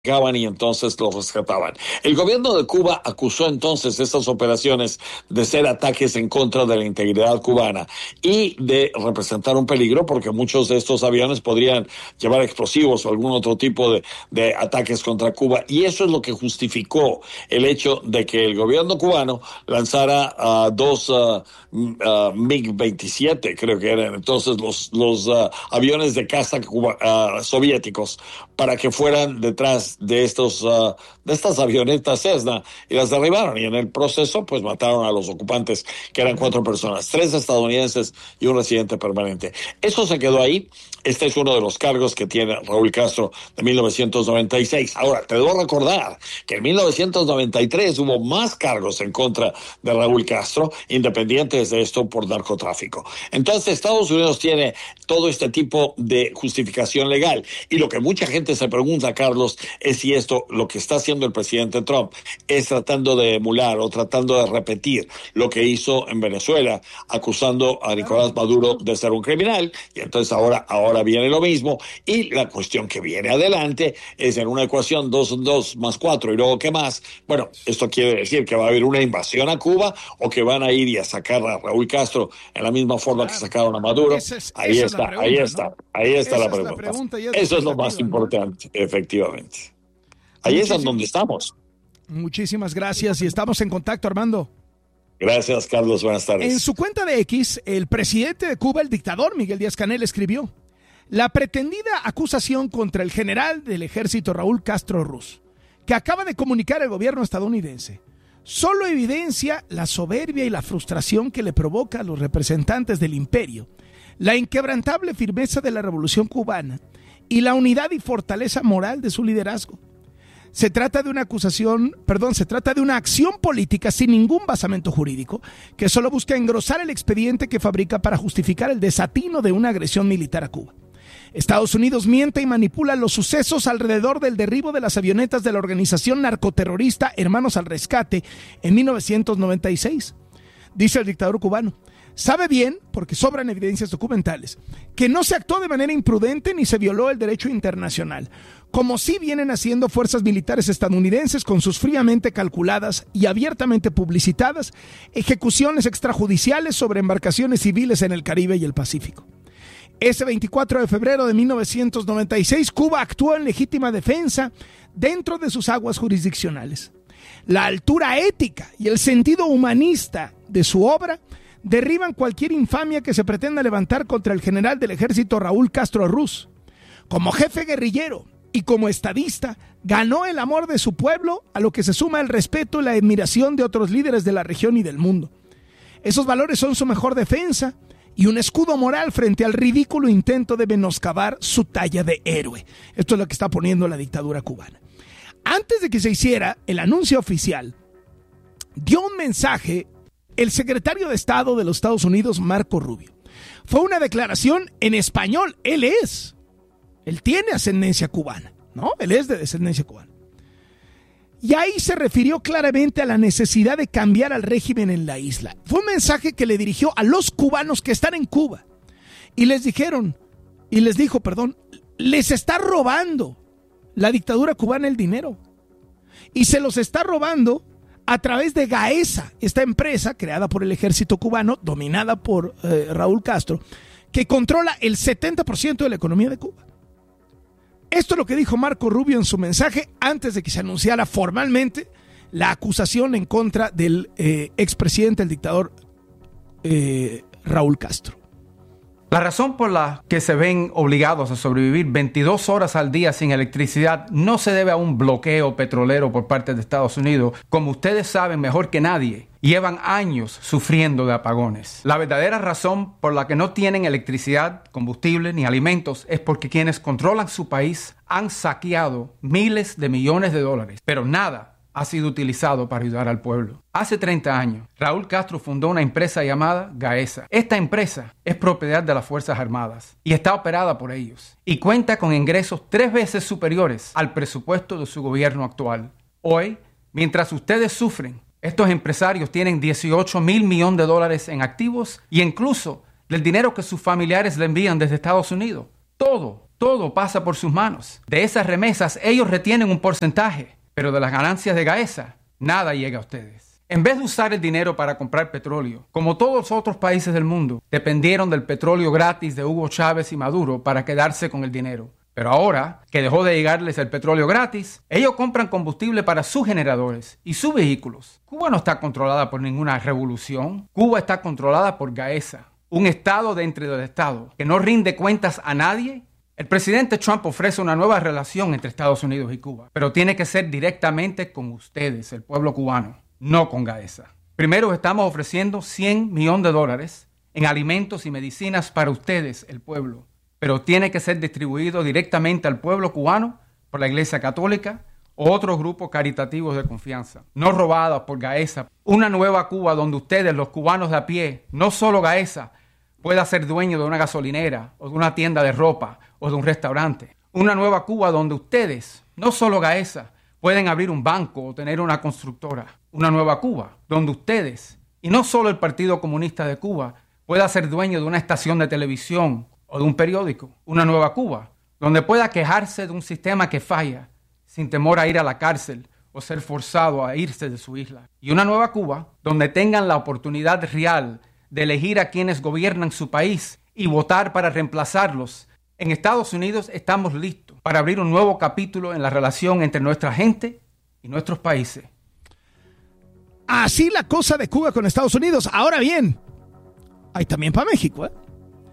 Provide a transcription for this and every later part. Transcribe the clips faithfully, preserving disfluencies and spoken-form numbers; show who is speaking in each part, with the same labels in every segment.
Speaker 1: y entonces los rescataban. El gobierno de Cuba acusó entonces estas operaciones de ser ataques en contra de la integridad cubana y de representar un peligro porque muchos de estos aviones podrían llevar explosivos o algún otro tipo de, de ataques contra Cuba, y eso es lo que justificó el hecho de que el gobierno cubano lanzara uh, dos uh, uh, MiG veintisiete, creo que eran entonces los, los uh, aviones de caza cuba, uh, soviéticos, para que fueran detrás de estos uh, de estas avionetas Cessna y las derribaron, y en el proceso pues mataron a los ocupantes, que eran cuatro personas, tres estadounidenses y un residente permanente. Eso se quedó ahí. Este es uno de los cargos que tiene Raúl Castro de mil novecientos noventa y seis. Ahora, te debo recordar que en mil novecientos noventa y tres hubo más cargos en contra de Raúl Castro, independientes de esto, por narcotráfico. Entonces, Estados Unidos tiene todo este tipo de justificación legal, y lo que mucha gente se pregunta, Carlos, es si esto, lo que está haciendo el presidente Trump, es tratando de emular o tratando de repetir lo que hizo en Venezuela, acusando a Nicolás Maduro de ser un criminal, y entonces ahora, ahora Ahora viene lo mismo, y la cuestión que viene adelante es en una ecuación dos, dos más cuatro y luego qué más. Bueno, esto quiere decir que va a haber una invasión a Cuba, o que van a ir y a sacar a Raúl Castro en la misma forma que sacaron a Maduro. Es, ahí, está, pregunta, ahí está, ¿no? ahí está, ahí está la pregunta. La pregunta es Eso es lo más importante, ¿no? Efectivamente. Ahí Muchísimas, es donde estamos.
Speaker 2: Muchísimas gracias y estamos en contacto, Armando.
Speaker 1: Gracias, Carlos. Buenas tardes.
Speaker 2: En su cuenta de X, el presidente de Cuba, el dictador Miguel Díaz-Canel, escribió: la pretendida acusación contra el general del ejército Raúl Castro Ruz, que acaba de comunicar el gobierno estadounidense, solo evidencia la soberbia y la frustración que le provoca a los representantes del imperio, la inquebrantable firmeza de la revolución cubana y la unidad y fortaleza moral de su liderazgo. Se trata de una acusación, perdón, se trata de una acción política sin ningún basamento jurídico, que solo busca engrosar el expediente que fabrica para justificar el desatino de una agresión militar a Cuba. Estados Unidos miente y manipula los sucesos alrededor del derribo de las avionetas de la organización narcoterrorista Hermanos al Rescate en mil novecientos noventa y seis. Dice el dictador cubano: sabe bien, porque sobran evidencias documentales, que no se actuó de manera imprudente ni se violó el derecho internacional, como sí vienen haciendo fuerzas militares estadounidenses con sus fríamente calculadas y abiertamente publicitadas ejecuciones extrajudiciales sobre embarcaciones civiles en el Caribe y el Pacífico. Ese veinticuatro de febrero de mil novecientos noventa y seis, Cuba actuó en legítima defensa dentro de sus aguas jurisdiccionales. La altura ética y el sentido humanista de su obra derriban cualquier infamia que se pretenda levantar contra el general del ejército Raúl Castro Ruz. Como jefe guerrillero y como estadista, ganó el amor de su pueblo, a lo que se suma el respeto y la admiración de otros líderes de la región y del mundo. Esos valores son su mejor defensa y un escudo moral frente al ridículo intento de menoscabar su talla de héroe. Esto es lo que está poniendo la dictadura cubana. Antes de que se hiciera el anuncio oficial, dio un mensaje el secretario de Estado de los Estados Unidos, Marco Rubio. Fue una declaración en español. Él es, él tiene ascendencia cubana, ¿no? Él es de descendencia cubana. Y ahí se refirió claramente a la necesidad de cambiar al régimen en la isla. Fue un mensaje que le dirigió a los cubanos que están en Cuba. Y les dijeron, y les dijo, perdón, les está robando la dictadura cubana el dinero. Y se los está robando a través de Gaesa, esta empresa creada por el ejército cubano, dominada por eh, Raúl Castro, que controla el setenta por ciento de la economía de Cuba. Esto es lo que dijo Marco Rubio en su mensaje antes de que se anunciara formalmente la acusación en contra del eh, expresidente, el dictador eh, Raúl Castro.
Speaker 3: La razón por la que se ven obligados a sobrevivir veintidós horas al día sin electricidad no se debe a un bloqueo petrolero por parte de Estados Unidos. Como ustedes saben mejor que nadie, llevan años sufriendo de apagones. La verdadera razón por la que no tienen electricidad, combustible ni alimentos es porque quienes controlan su país han saqueado miles de millones de dólares, pero nada ha sido utilizado para ayudar al pueblo. Hace treinta años, Raúl Castro fundó una empresa llamada Gaesa. Esta empresa es propiedad de las Fuerzas Armadas y está operada por ellos, y cuenta con ingresos tres veces superiores al presupuesto de su gobierno actual. Hoy, mientras ustedes sufren, estos empresarios tienen dieciocho mil millones de dólares en activos y incluso del dinero que sus familiares le envían desde Estados Unidos. Todo Todo pasa por sus manos. De esas remesas, ellos retienen un porcentaje, pero de las ganancias de Gaesa, nada llega a ustedes. En vez de usar el dinero para comprar petróleo, como todos los otros países del mundo, dependieron del petróleo gratis de Hugo Chávez y Maduro para quedarse con el dinero. Pero ahora que dejó de llegarles el petróleo gratis, ellos compran combustible para sus generadores y sus vehículos. Cuba no está controlada por ninguna revolución. Cuba está controlada por Gaesa, un estado dentro del estado que no rinde cuentas a nadie. El presidente Trump ofrece una nueva relación entre Estados Unidos y Cuba, pero tiene que ser directamente con ustedes, el pueblo cubano, no con Gaesa. Primero estamos ofreciendo cien millones de dólares en alimentos y medicinas para ustedes, el pueblo, pero tiene que ser distribuido directamente al pueblo cubano por la Iglesia Católica o otros grupos caritativos de confianza, no robados por Gaesa. Una nueva Cuba donde ustedes, los cubanos de a pie, no solo Gaesa, pueda ser dueño de una gasolinera o de una tienda de ropa o de un restaurante. Una nueva Cuba donde ustedes, no solo Gaesa, pueden abrir un banco o tener una constructora. Una nueva Cuba donde ustedes, y no solo el Partido Comunista de Cuba, pueda ser dueño de una estación de televisión o de un periódico. Una nueva Cuba donde pueda quejarse de un sistema que falla sin temor a ir a la cárcel o ser forzado a irse de su isla. Y una nueva Cuba donde tengan la oportunidad real de elegir a quienes gobiernan su país y votar para reemplazarlos. En Estados Unidos estamos listos para abrir un nuevo capítulo en la relación entre nuestra gente y nuestros países.
Speaker 2: Así la cosa de Cuba con Estados Unidos. Ahora bien, hay también para México, ¿eh?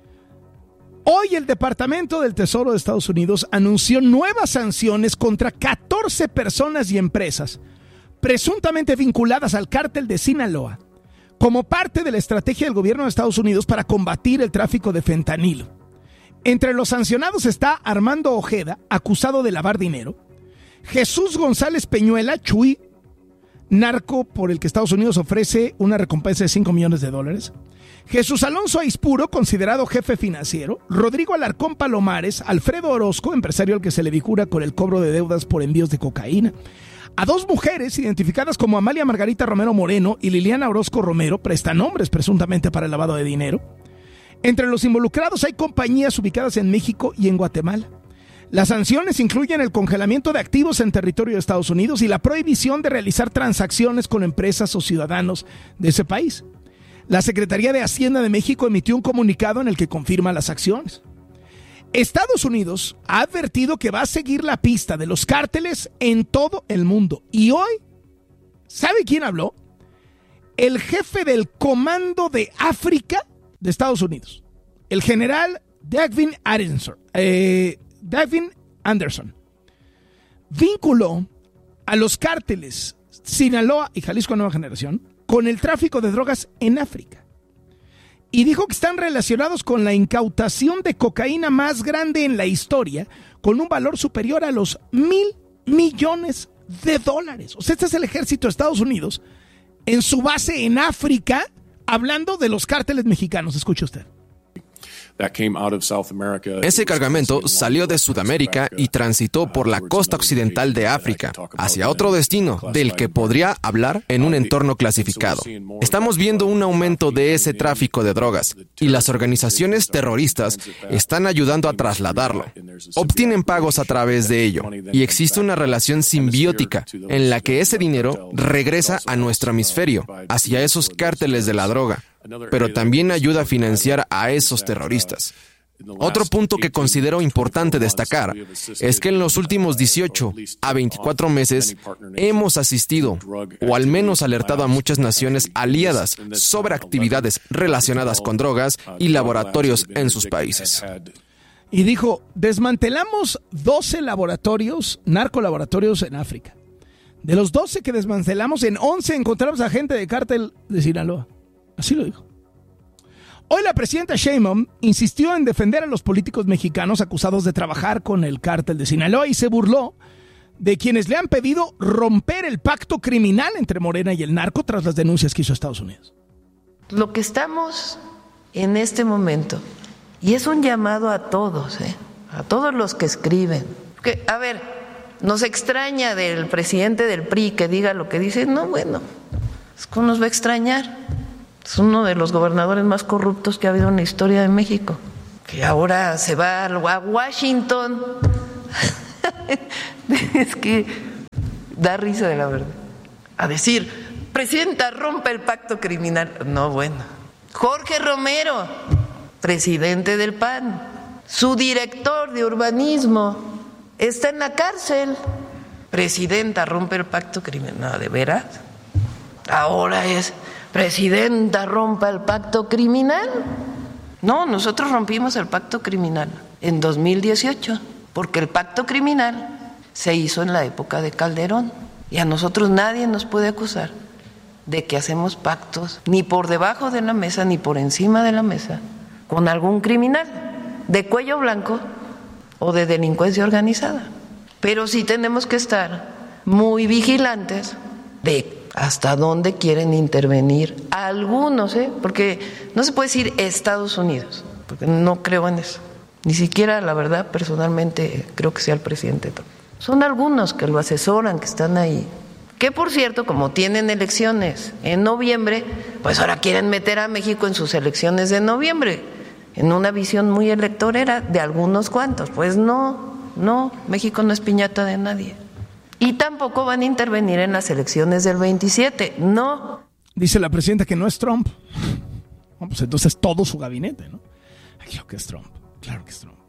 Speaker 2: Hoy el Departamento del Tesoro de Estados Unidos anunció nuevas sanciones contra catorce personas y empresas presuntamente vinculadas al cártel de Sinaloa, como parte de la estrategia del gobierno de Estados Unidos para combatir el tráfico de fentanilo. Entre los sancionados está Armando Ojeda, acusado de lavar dinero, Jesús González Peñuela, Chuy, narco por el que Estados Unidos ofrece una recompensa de cinco millones de dólares, Jesús Alonso Aispuro, considerado jefe financiero, Rodrigo Alarcón Palomares, Alfredo Orozco, empresario al que se le vincula con el cobro de deudas por envíos de cocaína, a dos mujeres identificadas como Amalia Margarita Romero Moreno y Liliana Orozco Romero, prestanombres presuntamente para el lavado de dinero. Entre los involucrados hay compañías ubicadas en México y en Guatemala. Las sanciones incluyen el congelamiento de activos en territorio de Estados Unidos y la prohibición de realizar transacciones con empresas o ciudadanos de ese país. La Secretaría de Hacienda de México emitió un comunicado en el que confirma las acciones. Estados Unidos ha advertido que va a seguir la pista de los cárteles en todo el mundo. Y hoy, ¿sabe quién habló? El jefe del Comando de África de Estados Unidos, el general Davin Anderson, eh, Davin Anderson, vinculó a los cárteles Sinaloa y Jalisco Nueva Generación con el tráfico de drogas en África. Y dijo que están relacionados con la incautación de cocaína más grande en la historia, con un valor superior a los mil millones de dólares. O sea, este es el ejército de Estados Unidos en su base en África, hablando de los cárteles mexicanos. Escuche usted.
Speaker 4: Ese cargamento salió de Sudamérica y transitó por la costa occidental de África hacia otro destino del que podría hablar en un entorno clasificado. Estamos viendo un aumento de ese tráfico de drogas y las organizaciones terroristas están ayudando a trasladarlo. Obtienen pagos a través de ello y existe una relación simbiótica en la que ese dinero regresa a nuestro hemisferio, hacia esos cárteles de la droga, pero también ayuda a financiar a esos terroristas. Otro punto que considero importante destacar es que en los últimos dieciocho a veinticuatro meses hemos asistido, o al menos alertado a muchas naciones aliadas sobre actividades relacionadas con drogas y laboratorios en sus países.
Speaker 2: Y dijo, desmantelamos doce laboratorios, narcolaboratorios en África. De los doce que desmantelamos, en once encontramos a gente de cártel de Sinaloa. Así lo dijo. Hoy la presidenta Sheinbaum insistió en defender a los políticos mexicanos acusados de trabajar con el cártel de Sinaloa y se burló de quienes le han pedido romper el pacto criminal entre Morena y el narco tras las denuncias que hizo Estados Unidos.
Speaker 5: Lo que estamos en este momento, y es un llamado a todos, ¿eh? a todos los que escriben, que, a ver, nos extraña del presidente del P R I que diga lo que dice, no, bueno, ¿cómo nos va a extrañar? Es uno de los gobernadores más corruptos que ha habido en la historia de México. que ahora se va a Washington. Es que da risa de la verdad. A decir, presidenta, rompe el pacto criminal. No, bueno. Jorge Romero, presidente del P A N, su director de urbanismo, está en la cárcel. Presidenta, rompe el pacto criminal. No, ¿de veras? Ahora es, presidenta, rompa el pacto criminal. No, nosotros rompimos el pacto criminal en dos mil dieciocho, porque el pacto criminal se hizo en la época de Calderón. Y a nosotros nadie nos puede acusar de que hacemos pactos ni por debajo de la mesa ni por encima de la mesa con algún criminal de cuello blanco o de delincuencia organizada. Pero sí tenemos que estar muy vigilantes de hasta dónde quieren intervenir algunos, ¿eh? Porque no se puede decir Estados Unidos, porque no creo en eso. Ni siquiera, la verdad, personalmente creo que sea el presidente. Son algunos que lo asesoran, que están ahí. Que, por cierto, como tienen elecciones en noviembre, pues ahora quieren meter a México en sus elecciones de noviembre, en una visión muy electorera de algunos cuantos. Pues no, no, México no es piñata de nadie. Y tampoco van a intervenir en las elecciones del veintisiete, no.
Speaker 2: Dice la presidenta que no es Trump. Bueno, pues entonces todo su gabinete, ¿no? Claro que es Trump, claro que es Trump.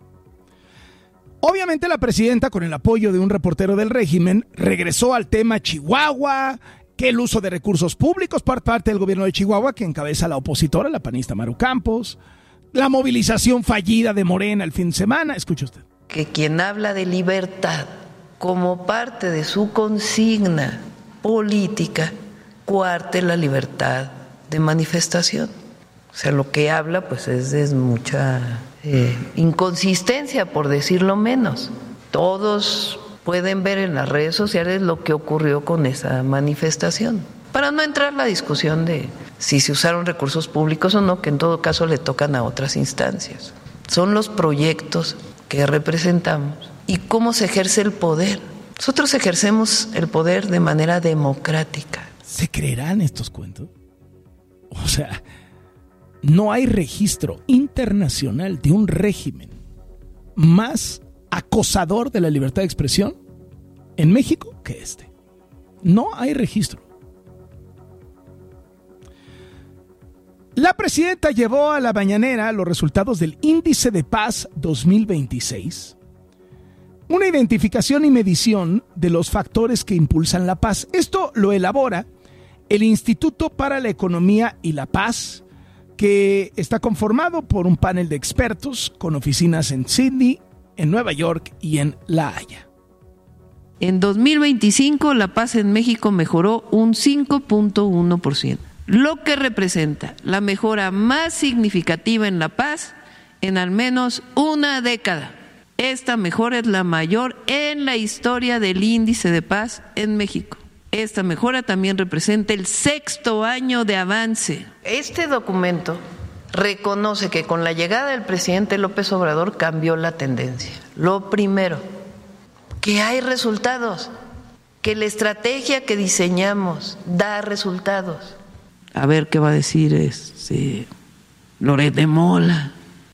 Speaker 2: Obviamente la presidenta, con el apoyo de un reportero del régimen, regresó al tema Chihuahua, que el uso de recursos públicos por parte del gobierno de Chihuahua, que encabeza la opositora, la panista Maru Campos, la movilización fallida de Morena el fin de semana. Escuche usted.
Speaker 5: Que quien habla de libertad como parte de su consigna política, cuarte la libertad de manifestación. O sea, lo que habla pues es de mucha eh, inconsistencia, por decirlo menos. Todos pueden ver en las redes sociales lo que ocurrió con esa manifestación. Para no entrar en la discusión de si se usaron recursos públicos o no, que en todo caso le tocan a otras instancias. Son los proyectos que representamos y cómo se ejerce el poder. Nosotros ejercemos el poder de manera democrática.
Speaker 2: ¿Se creerán estos cuentos? O sea, no hay registro internacional de un régimen más acosador de la libertad de expresión en México que este. No hay registro. La presidenta llevó a la mañanera los resultados del Índice de Paz dos mil veintiséis, una identificación y medición de los factores que impulsan la paz. Esto lo elabora el Instituto para la Economía y la Paz, que está conformado por un panel de expertos con oficinas en Sydney, en Nueva York y en La Haya.
Speaker 5: En dos mil veinticinco la paz en México mejoró un cinco punto uno por ciento, lo que representa la mejora más significativa en la paz en al menos una década. Esta mejora es la mayor en la historia del Índice de Paz en México. Esta mejora también representa el sexto año de avance. Este documento reconoce que con la llegada del presidente López Obrador cambió la tendencia. Lo primero, que hay resultados, que la estrategia que diseñamos da resultados. A ver qué va a decir este Loret de Mola.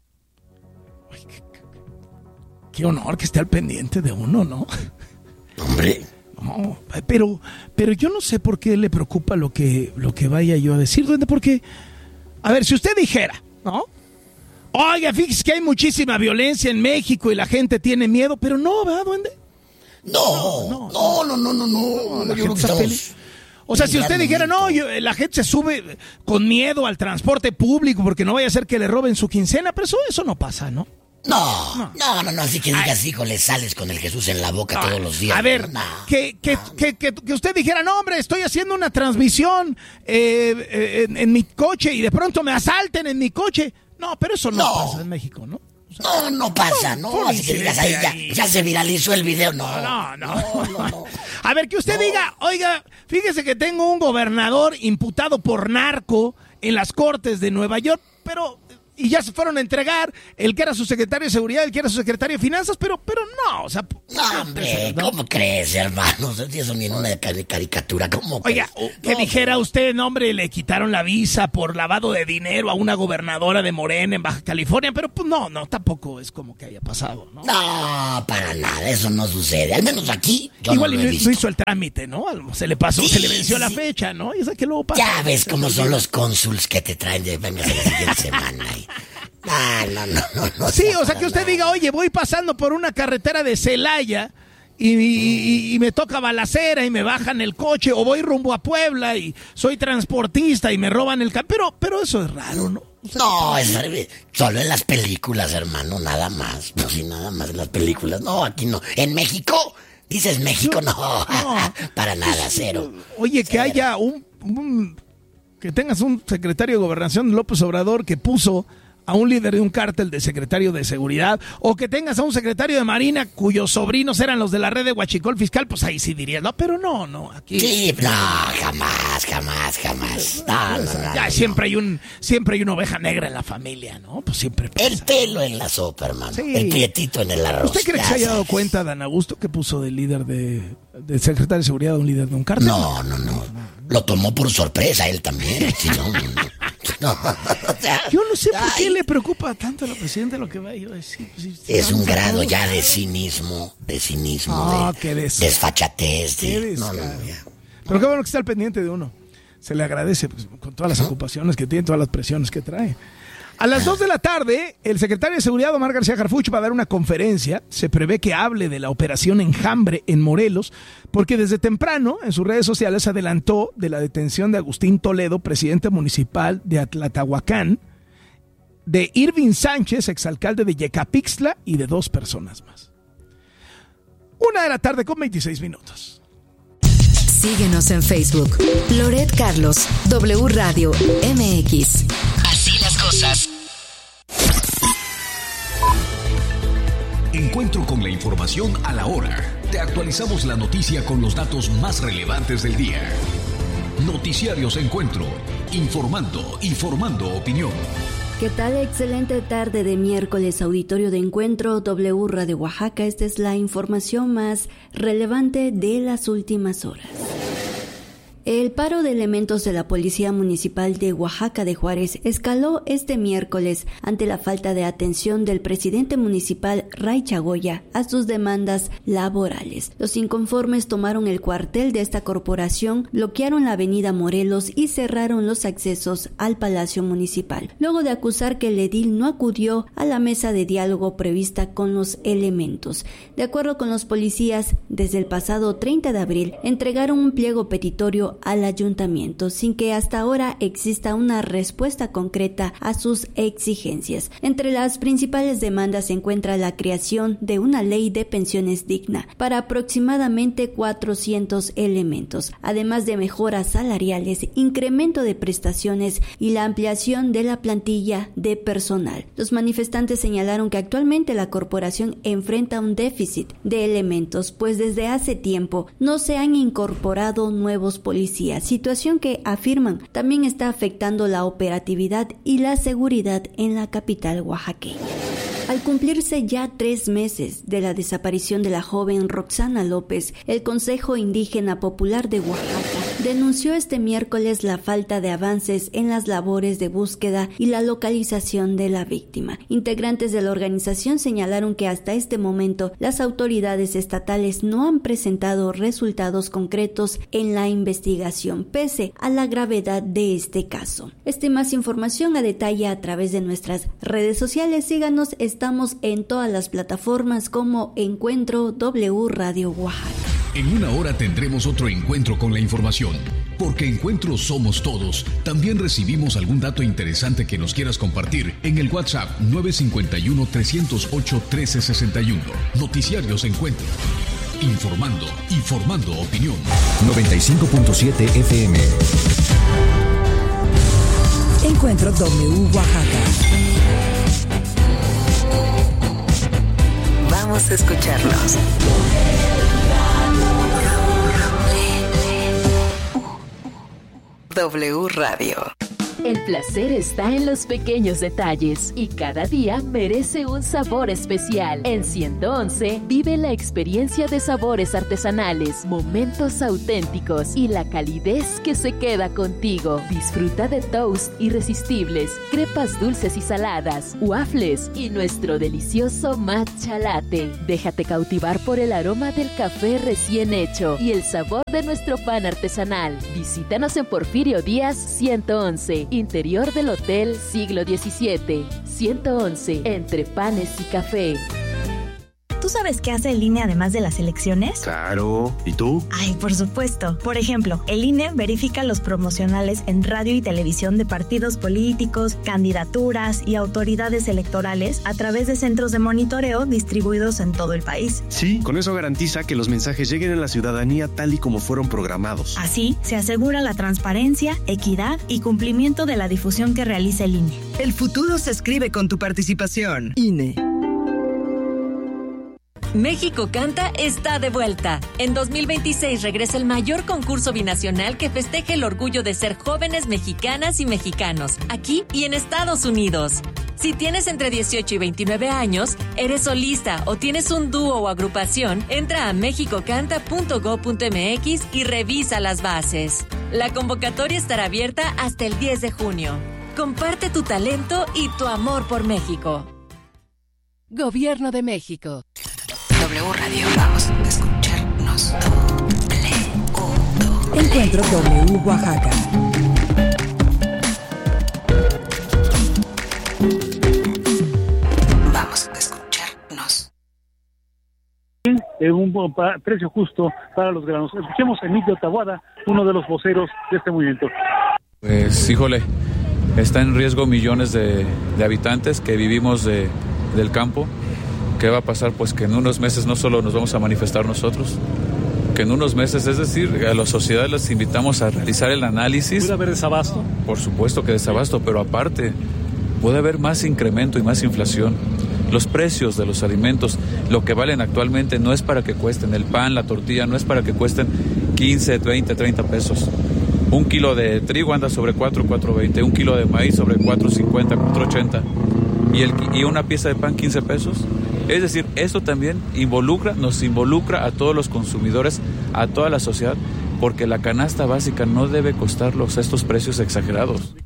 Speaker 2: Qué honor que esté al pendiente de uno, ¿no?
Speaker 6: Hombre.
Speaker 2: No, pero, pero yo no sé por qué le preocupa lo que, lo que vaya yo a decir, duende, porque, a ver, si usted dijera, ¿no? Oiga, fíjese que hay muchísima violencia en México y la gente tiene miedo, pero no, ¿verdad, duende?
Speaker 6: No, no, no, no, no, no, no.
Speaker 2: La gente está feliz. O sea, si usted dijera, no, yo, la gente se sube con miedo al transporte público porque no vaya a ser que le roben su quincena, pero eso, eso no pasa, ¿no?
Speaker 6: No, no, no, no, no, así que digas, hijo, le sales con el Jesús en la boca
Speaker 2: no,
Speaker 6: todos los días.
Speaker 2: A ver,
Speaker 6: no,
Speaker 2: que, que,
Speaker 6: no.
Speaker 2: que, que, que usted dijera, no, hombre, estoy haciendo una transmisión eh, eh, en, en mi coche y de pronto me asalten en mi coche. No, pero eso no, no. pasa en México, ¿no? O sea,
Speaker 6: no, no pasa, no, no así que digas, ahí ya, ya se viralizó el video, no.
Speaker 2: No, no,
Speaker 6: no, no, no.
Speaker 2: A ver, que usted no. diga, oiga, fíjese que tengo un gobernador imputado por narco en las cortes de Nueva York, pero y ya se fueron a entregar el que era su secretario de seguridad, el que era su secretario de finanzas, pero, pero no, o sea...
Speaker 6: No, hombre, ¿no? ¿Cómo crees, hermano? Eso ni en una caricatura, ¿cómo
Speaker 2: Oiga,
Speaker 6: crees?
Speaker 2: que
Speaker 6: no,
Speaker 2: dijera usted, no, hombre, le quitaron la visa por lavado de dinero a una gobernadora de Morena en Baja California, pero pues no, no, tampoco es como que haya pasado, ¿no?
Speaker 6: No, para nada, eso no sucede, al menos aquí yo
Speaker 2: Igual
Speaker 6: no lo he
Speaker 2: no,
Speaker 6: visto.
Speaker 2: no hizo el trámite, ¿no? Se le pasó,
Speaker 6: Sí,
Speaker 2: se le venció
Speaker 6: sí.
Speaker 2: la fecha, ¿no? Y esa que luego pasa.
Speaker 6: Ya ves cómo son los cónsuls que te traen de vengas la siguiente semana. Y... Ah, no, no, no, no.
Speaker 2: Sí,
Speaker 6: sea
Speaker 2: o sea
Speaker 6: para
Speaker 2: que usted
Speaker 6: nada.
Speaker 2: diga, oye, voy pasando por una carretera de Celaya y, y, y- y me toca balacera y me bajan el coche, o voy rumbo a Puebla y soy transportista y me roban el carro. Pero, pero eso es raro, ¿no? O sea,
Speaker 6: No, es solo en las películas, hermano, nada más. Pues sí, nada más en las películas. No, aquí no. ¿En México? ¿Dices México? No,
Speaker 2: No.
Speaker 6: para nada, cero.
Speaker 2: Oye, que
Speaker 6: Cero.
Speaker 2: haya un, un- que tengas un secretario de Gobernación, López Obrador, que puso a un líder de un cártel de secretario de seguridad, o que tengas a un secretario de Marina cuyos sobrinos eran los de la red de Huachicol Fiscal, pues ahí sí dirías, no, pero no, no, aquí...
Speaker 6: Sí, no, jamás, jamás, jamás. No, no, no,
Speaker 2: Ya
Speaker 6: no.
Speaker 2: siempre hay un siempre hay una oveja negra en la familia, ¿no? Pues siempre pasa.
Speaker 6: El pelo en la sopa, hermano.
Speaker 2: Sí.
Speaker 6: El prietito en el arroz.
Speaker 2: ¿Usted cree que
Speaker 6: ya
Speaker 2: se haya dado
Speaker 6: sabes.
Speaker 2: cuenta, Dan Augusto, que puso del líder de del secretario de seguridad de un líder de un cártel?
Speaker 6: No, no, no. Lo tomó por sorpresa él también. Sí, no, no, no. No, o sea,
Speaker 2: Yo no sé por qué
Speaker 6: ay,
Speaker 2: le preocupa tanto a la presidenta lo que va a ir a decir. Pues, sí,
Speaker 6: Es un
Speaker 2: vamos a
Speaker 6: grado
Speaker 2: todos.
Speaker 6: ya de cinismo, de cinismo,
Speaker 2: Ah,
Speaker 6: de
Speaker 2: qué des-
Speaker 6: desfachatez.
Speaker 2: qué
Speaker 6: De... No, no,
Speaker 2: descaro.
Speaker 6: no, ya.
Speaker 2: Pero qué bueno que está al pendiente de uno. Se le agradece pues, con todas las ocupaciones que tiene, todas las presiones que trae. A las dos de la tarde, el secretario de Seguridad, Omar García Harfuch, va a dar una conferencia. Se prevé que hable de la operación Enjambre en Morelos, porque desde temprano en sus redes sociales adelantó de la detención de Agustín Toledo, presidente municipal de Atlatahuacán, de Irving Sánchez, exalcalde de Yecapixtla, y de dos personas más. Una de la tarde con veintiséis minutos.
Speaker 7: Síguenos en Facebook. Loret Carlos, W Radio M X.
Speaker 8: Así las cosas.
Speaker 9: Encuentro con la información a la hora. Te actualizamos la noticia con los datos más relevantes del día. Noticiarios Encuentro. Informando y formando opinión.
Speaker 10: ¿Qué tal? Excelente tarde de miércoles, auditorio de Encuentro W Radio Oaxaca. Esta es la información más relevante de las últimas horas. El paro de elementos de la Policía Municipal de Oaxaca de Juárez escaló este miércoles ante la falta de atención del presidente municipal Ray Chagoya a sus demandas laborales. Los inconformes tomaron el cuartel de esta corporación, bloquearon la avenida Morelos y cerraron los accesos al Palacio Municipal, luego de acusar que el edil no acudió a la mesa de diálogo prevista con los elementos. De acuerdo con los policías, desde el pasado treinta de abril entregaron un pliego petitorio al ayuntamiento sin que hasta ahora exista una respuesta concreta a sus exigencias. Entre las principales demandas se encuentra la creación de una ley de pensiones digna para aproximadamente cuatrocientos elementos, además de mejoras salariales, incremento de prestaciones y la ampliación de la plantilla de personal. Los manifestantes señalaron que actualmente la corporación enfrenta un déficit de elementos, pues desde hace tiempo no se han incorporado nuevos policías, situación que afirman también está afectando la operatividad y la seguridad en la capital oaxaqueña. Al cumplirse ya tres meses de la desaparición de la joven Roxana López, el Consejo Indígena Popular de Oaxaca denunció este miércoles la falta de avances en las labores de búsqueda y la localización de la víctima. Integrantes de la organización señalaron que hasta este momento las autoridades estatales no han presentado resultados concretos en la investigación, pese a la gravedad de este caso. Esta y más información a detalle a través de nuestras redes sociales. Síganos, estamos en todas las plataformas como Encuentro W Radio Oaxaca.
Speaker 9: En una hora tendremos otro encuentro con la información. Porque Encuentro somos todos. También recibimos algún dato interesante que nos quieras compartir en el WhatsApp nueve cinco uno, tres cero ocho, uno tres seis uno. Noticiarios Encuentro. Informando y formando opinión.
Speaker 11: noventa y cinco punto siete F M.
Speaker 12: Encuentro W Oaxaca.
Speaker 7: Vamos a escucharlos. W Radio.
Speaker 8: El placer está en los pequeños detalles y cada día merece un sabor especial. En ciento once vive la experiencia de sabores artesanales, momentos auténticos y la calidez que se queda contigo. Disfruta de toast irresistibles, crepas dulces y saladas, waffles y nuestro delicioso matcha latte. Déjate cautivar por el aroma del café recién hecho y el sabor de nuestro pan artesanal. Visítanos en Porfirio Díaz ciento once, interior del Hotel Siglo diecisiete. ciento once, entre panes y café.
Speaker 13: ¿Tú sabes qué hace el I N E además de las elecciones?
Speaker 14: Claro. ¿Y tú?
Speaker 13: Ay, por supuesto. Por ejemplo, el I N E verifica los promocionales en radio y televisión de partidos políticos, candidaturas y autoridades electorales a través de centros de monitoreo distribuidos en todo el país.
Speaker 14: Sí, con eso garantiza que los mensajes lleguen a la ciudadanía tal y como fueron programados.
Speaker 13: Así, se asegura la transparencia, equidad y cumplimiento de la difusión que realiza el I N E.
Speaker 15: El futuro se escribe con tu participación. I N E.
Speaker 16: México Canta está de vuelta. En dos mil veintiséis regresa el mayor concurso binacional que festeja el orgullo de ser jóvenes mexicanas y mexicanos, aquí y en Estados Unidos. Si tienes entre dieciocho y veintinueve años, eres solista o tienes un dúo o agrupación, entra a mexico canta punto gob punto eme equis y revisa las bases. La convocatoria estará abierta hasta el diez de junio. Comparte tu talento y tu amor por México.
Speaker 8: Gobierno de México.
Speaker 7: W Radio, vamos a escucharnos.
Speaker 12: Encuentro W Oaxaca.
Speaker 7: Vamos a escucharnos.
Speaker 17: Eh, un precio justo para los granos. Escuchemos a Emilio Taboada, uno de los voceros de este movimiento.
Speaker 18: Pues híjole, está en riesgo millones de, de habitantes que vivimos de, del campo. ¿Qué va a pasar? Pues que en unos meses no solo nos vamos a manifestar nosotros, que en unos meses, es decir, a la sociedad les invitamos a realizar el análisis.
Speaker 17: ¿Puede haber desabasto?
Speaker 18: Por supuesto que desabasto, pero aparte puede haber más incremento y más inflación. Los precios de los alimentos, lo que valen actualmente, no es para que cuesten el pan, la tortilla, no es para que cuesten quince, veinte, treinta pesos. Un kilo de trigo anda sobre cuatro, cuatro veinte, un kilo de maíz sobre cuatro cincuenta, cuatro ochenta y, el, y una pieza de pan quince pesos. Es decir, esto también involucra, nos involucra a todos los consumidores, a toda la sociedad, porque la canasta básica no debe costarlos estos precios exagerados.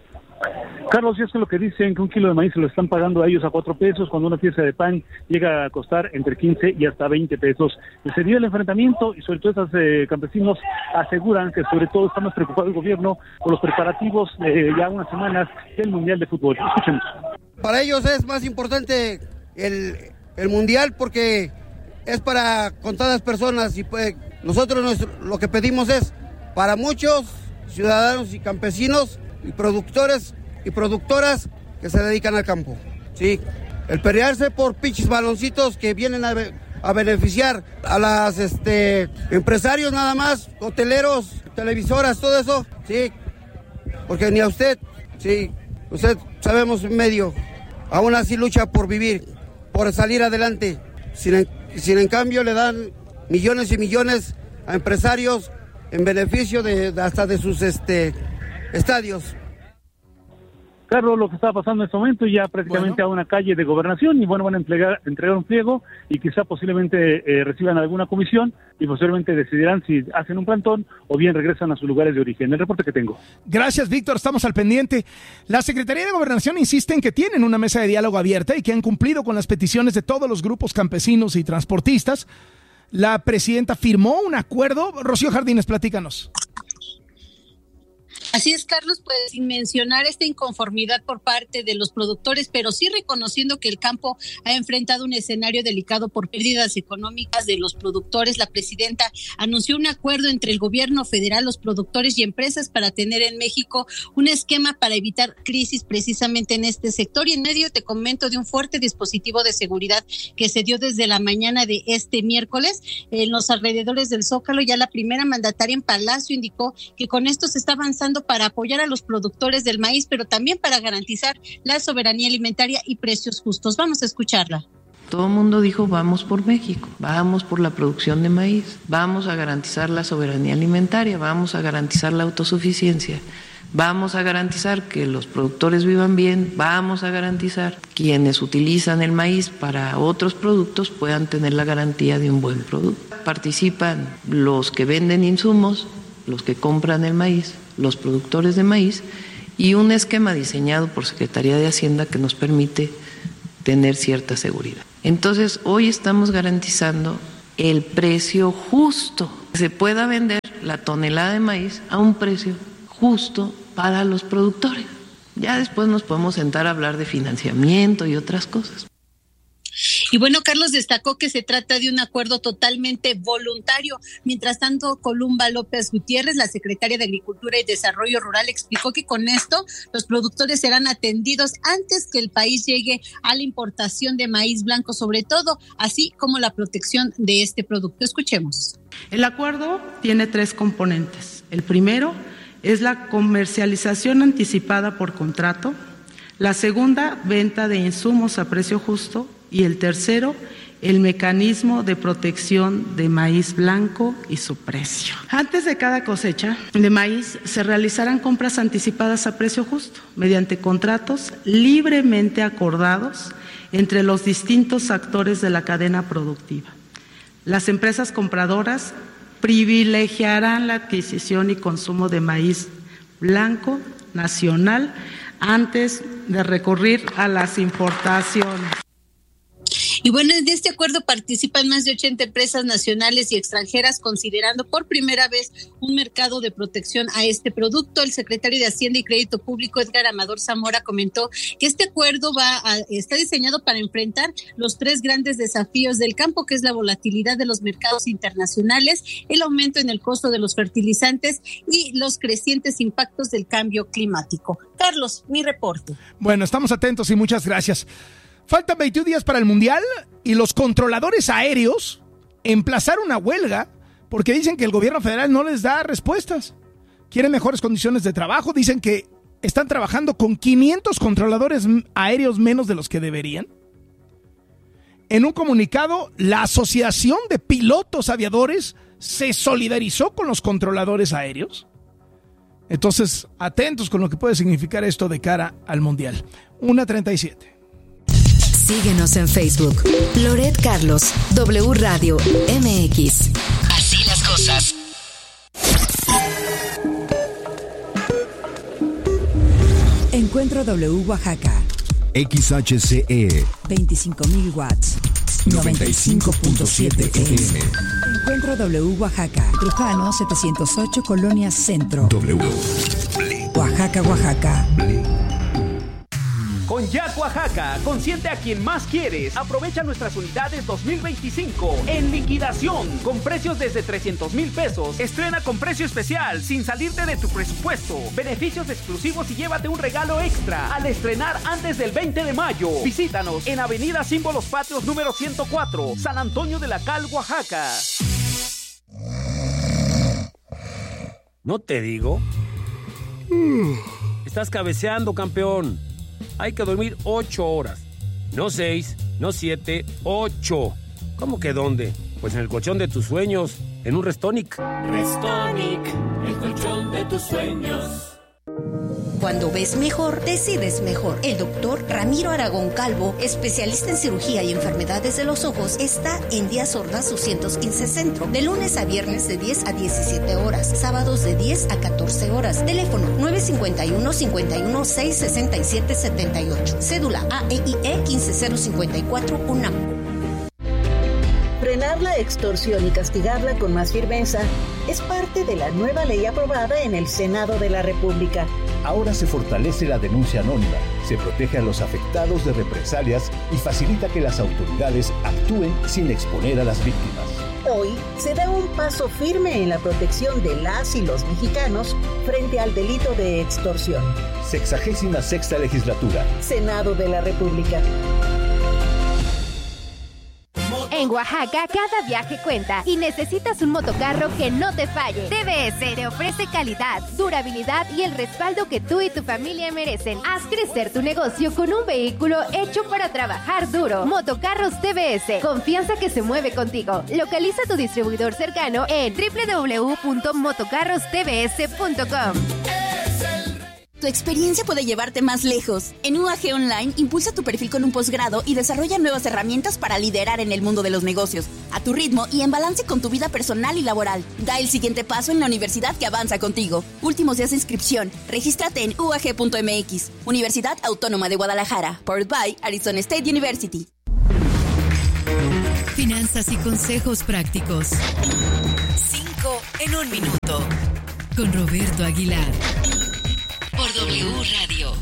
Speaker 17: Carlos, y es que lo que dicen que un kilo de maíz se lo están pagando a ellos a cuatro pesos, cuando una pieza de pan llega a costar entre quince y hasta veinte pesos. Se dio el enfrentamiento y sobre todo estos eh, campesinos aseguran que sobre todo está más preocupado el gobierno por los preparativos de eh, ya unas semanas del Mundial de Fútbol. Escuchemos.
Speaker 19: Para ellos es más importante el, el Mundial porque es para contadas personas y pues nosotros nuestro, lo que pedimos es para muchos ciudadanos y campesinos y productores y productoras que se dedican al campo, sí, el pelearse por pinches baloncitos que vienen a, a beneficiar a las este empresarios nada más, hoteleros, televisoras, todo eso, sí, porque ni a usted, sí, usted sabemos medio, aún así lucha por vivir, por salir adelante, sin en, sin en cambio le dan millones y millones a empresarios en beneficio de, de hasta de sus este estadios.
Speaker 17: Carlos, lo que está pasando en este momento, ya prácticamente bueno. a una calle de gobernación, y bueno, van a entregar, entregar un pliego y quizá posiblemente eh, reciban alguna comisión y posiblemente decidirán si hacen un plantón o bien regresan a sus lugares de origen. El reporte que tengo.
Speaker 2: Gracias, Víctor, estamos al pendiente. La Secretaría de Gobernación insiste en que tienen una mesa de diálogo abierta y que han cumplido con las peticiones de todos los grupos campesinos y transportistas. La presidenta firmó un acuerdo. Rocío Jardines, platícanos.
Speaker 20: Así es, Carlos, pues sin mencionar esta inconformidad por parte de los productores, pero sí reconociendo que el campo ha enfrentado un escenario delicado por pérdidas económicas de los productores. La presidenta anunció un acuerdo entre el gobierno federal, los productores y empresas para tener en México un esquema para evitar crisis precisamente en este sector. Y en medio te comento de un fuerte dispositivo de seguridad que se dio desde la mañana de este miércoles en los alrededores del Zócalo. Ya la primera mandataria en Palacio indicó que con esto se está avanzando para apoyar a los productores del maíz, pero también para garantizar la soberanía alimentaria y precios justos. Vamos a escucharla.
Speaker 5: Todo el mundo dijo, vamos por México, vamos por la producción de maíz, vamos a garantizar la soberanía alimentaria, vamos a garantizar la autosuficiencia. Vamos a garantizar que los productores vivan bien, vamos a garantizar que quienes utilizan el maíz para otros productos puedan tener la garantía de un buen producto. Participan los que venden insumos, los que compran el maíz, los productores de maíz y un esquema diseñado por Secretaría de Hacienda que nos permite tener cierta seguridad. Entonces, hoy estamos garantizando el precio justo, que se pueda vender la tonelada de maíz a un precio justo para los productores. Ya después nos podemos sentar a hablar de financiamiento y otras cosas.
Speaker 20: Y bueno, Carlos destacó que se trata de un acuerdo totalmente voluntario. Mientras tanto, Columba López Gutiérrez, la secretaria de Agricultura y Desarrollo Rural, explicó que con esto los productores serán atendidos antes que el país llegue a la importación de maíz blanco, sobre todo, así como la protección de este producto. Escuchemos.
Speaker 21: El acuerdo tiene tres componentes. El primero es la comercialización anticipada por contrato, la segunda, venta de insumos a precio justo, y el tercero, el mecanismo de protección de maíz blanco y su precio. Antes de cada cosecha de maíz se realizarán compras anticipadas a precio justo, mediante contratos libremente acordados entre los distintos actores de la cadena productiva. Las empresas compradoras privilegiarán la adquisición y consumo de maíz blanco nacional antes de recurrir a las importaciones.
Speaker 20: Y bueno, en este acuerdo participan más de ochenta empresas nacionales y extranjeras, considerando por primera vez un mercado de protección a este producto. El secretario de Hacienda y Crédito Público, Edgar Amador Zamora, comentó que este acuerdo va a, está diseñado para enfrentar los tres grandes desafíos del campo, que es la volatilidad de los mercados internacionales, el aumento en el costo de los fertilizantes y los crecientes impactos del cambio climático. Carlos, mi reporte.
Speaker 2: Bueno, estamos atentos y muchas gracias. Faltan veintiún días para el Mundial y los controladores aéreos emplazaron una huelga porque dicen que el gobierno federal no les da respuestas. Quieren mejores condiciones de trabajo, dicen que están trabajando con quinientos controladores aéreos menos de los que deberían. En un comunicado, la Asociación de Pilotos Aviadores se solidarizó con los controladores aéreos. Entonces, atentos con lo que puede significar esto de cara al Mundial. una treinta y siete.
Speaker 7: Síguenos en Facebook. Loret Carlos, W Radio M X.
Speaker 6: Así las cosas.
Speaker 12: Encuentro W Oaxaca.
Speaker 11: X H C E.
Speaker 12: veinticinco mil watts.
Speaker 11: noventa y cinco punto siete F M.
Speaker 12: Encuentro W Oaxaca. Trujano setecientos ocho, Colonia Centro.
Speaker 11: W.
Speaker 12: Oaxaca, Oaxaca.
Speaker 22: Con Jack Oaxaca, consiente a quien más quieres. Aprovecha nuestras unidades dos mil veinticinco en liquidación con precios desde trescientos mil pesos. Estrena con precio especial sin salirte de tu presupuesto. Beneficios exclusivos y llévate un regalo extra al estrenar antes del veinte de mayo. Visítanos en Avenida Símbolos Patrios número ciento cuatro, San Antonio de la Cal, Oaxaca.
Speaker 23: ¿No te digo? Estás cabeceando, campeón. Hay que dormir ocho horas. No seis, no siete, ocho. ¿Cómo que dónde? Pues en el colchón de tus sueños, en un Restonic.
Speaker 24: Restonic, el colchón de tus sueños.
Speaker 25: Cuando ves mejor, decides mejor. El doctor Ramiro Aragón Calvo, especialista en cirugía y enfermedades de los ojos, está en Díaz Ordaz doscientos quince Centro, de lunes a viernes de diez a diecisiete horas, sábados de diez a catorce horas. Teléfono nueve cinco uno, cinco uno seis, seis siete siete ocho. Cédula A E I E uno cinco cero cinco cuatro, UNAM.
Speaker 26: Frenar la extorsión y castigarla con más firmeza es parte de la nueva ley aprobada en el Senado de la República.
Speaker 27: Ahora se fortalece la denuncia anónima, se protege a los afectados de represalias y facilita que las autoridades actúen sin exponer a las víctimas.
Speaker 26: Hoy se da un paso firme en la protección de las y los mexicanos frente al delito de extorsión.
Speaker 27: Sexagésima sexta legislatura.
Speaker 26: Senado de la República.
Speaker 28: En Oaxaca, cada viaje cuenta y necesitas un motocarro que no te falle. T V S te ofrece calidad, durabilidad y el respaldo que tú y tu familia merecen. Haz crecer tu negocio con un vehículo hecho para trabajar duro. Motocarros T V S, confianza que se mueve contigo. Localiza tu distribuidor cercano en doble u doble u doble u punto motocarros t v s punto com.
Speaker 1: Tu experiencia puede llevarte más lejos. En U A G Online, impulsa tu perfil con un posgrado y desarrolla nuevas herramientas para liderar en el mundo de los negocios, a tu ritmo y en balance con tu vida personal y laboral. Da el siguiente paso en la universidad que avanza contigo. Últimos días de inscripción. Regístrate en u a g punto m x. Universidad Autónoma de Guadalajara. Powered by Arizona State University.
Speaker 7: Finanzas y consejos prácticos. Cinco en un minuto. Con Roberto Aguilar. Por W Radio.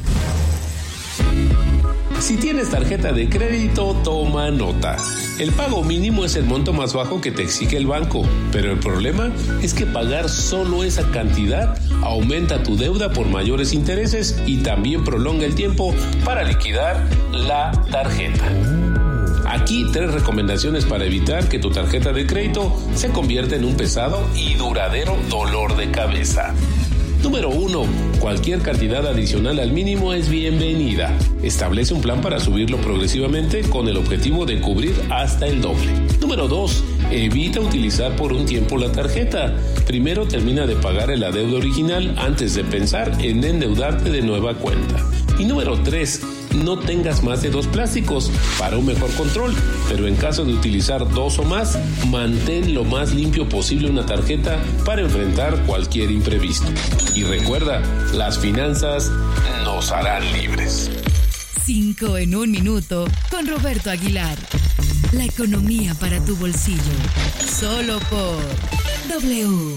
Speaker 3: Si tienes tarjeta de crédito, toma nota. El pago mínimo es el monto más bajo que te exige el banco, pero el problema es que pagar solo esa cantidad aumenta tu deuda por mayores intereses y también prolonga el tiempo para liquidar la tarjeta. Aquí tres recomendaciones para evitar que tu tarjeta de crédito se convierta en un pesado y duradero dolor de cabeza. Número uno. Cualquier cantidad adicional al mínimo es bienvenida. Establece un plan para subirlo progresivamente con el objetivo de cubrir hasta el doble. Número dos. Evita utilizar por un tiempo la tarjeta. Primero termina de pagar el adeudo original antes de pensar en endeudarte de nueva cuenta. Y número tres. No tengas más de dos plásticos para un mejor control, pero en caso de utilizar dos o más, mantén lo más limpio posible una tarjeta para enfrentar cualquier imprevisto. Y recuerda, las finanzas nos harán libres.
Speaker 7: Cinco en un minuto con Roberto Aguilar. La economía para tu bolsillo. Solo por W.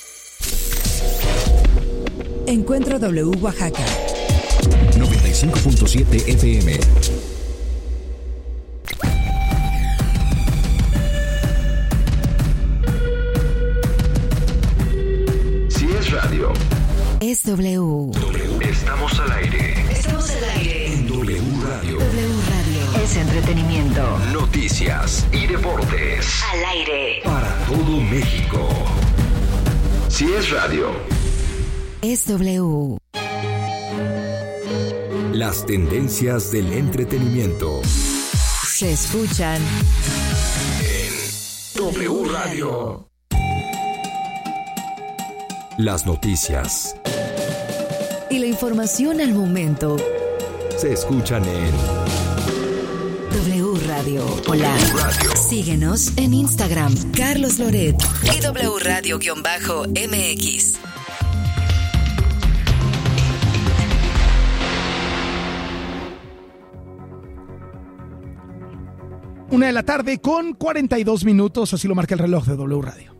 Speaker 12: Encuentro W Oaxaca.
Speaker 11: noventa y cinco punto siete F M.
Speaker 4: Si es radio,
Speaker 7: es W.
Speaker 4: Estamos al aire.
Speaker 7: Estamos al aire.
Speaker 4: En W Radio.
Speaker 7: W Radio.
Speaker 4: Es entretenimiento, noticias y deportes.
Speaker 7: Al aire.
Speaker 4: Para todo México. Si es radio,
Speaker 7: es W.
Speaker 4: Las tendencias del entretenimiento
Speaker 7: se escuchan
Speaker 4: en W Radio. Las noticias
Speaker 7: y la información al momento
Speaker 4: se escuchan en
Speaker 7: W Radio. Hola.
Speaker 4: Radio.
Speaker 7: Síguenos en Instagram, Carlos Loret y W Radio-M X.
Speaker 2: Una de la tarde con cuarenta y dos minutos, así lo marca el reloj de W Radio.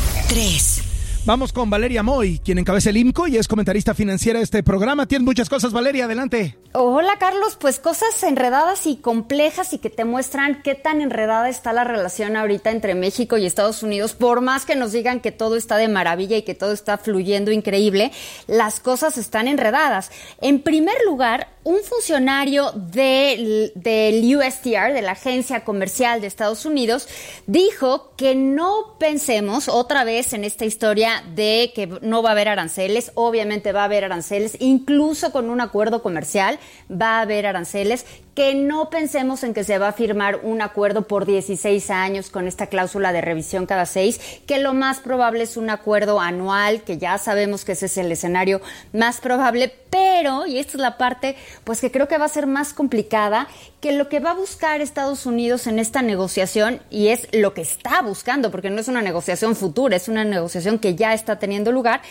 Speaker 7: Tres.
Speaker 2: Vamos con Valeria Moy, quien encabeza el I M C O y es comentarista financiera de este programa. Tienes muchas cosas, Valeria, adelante.
Speaker 9: Hola, Carlos, pues cosas enredadas y complejas y que te muestran qué tan enredada está la relación ahorita entre México y Estados Unidos. Por más que nos digan que todo está de maravilla y que todo está fluyendo increíble, las cosas están enredadas. En primer lugar, un funcionario del, del U S T R, de la Agencia Comercial de Estados Unidos, dijo que no pensemos otra vez en esta historia de que no va a haber aranceles. Obviamente va a haber aranceles, incluso con un acuerdo comercial va a haber aranceles. Que no pensemos en que se va a firmar un acuerdo por dieciséis años con esta cláusula de revisión cada seis, que lo más probable es un acuerdo anual, que ya sabemos que ese es el escenario más probable, pero, y esta es la parte pues que creo que va a ser más complicada, que lo que va a buscar Estados Unidos en esta negociación, y es lo que está buscando, porque no es una negociación futura, es una negociación que ya está teniendo lugar,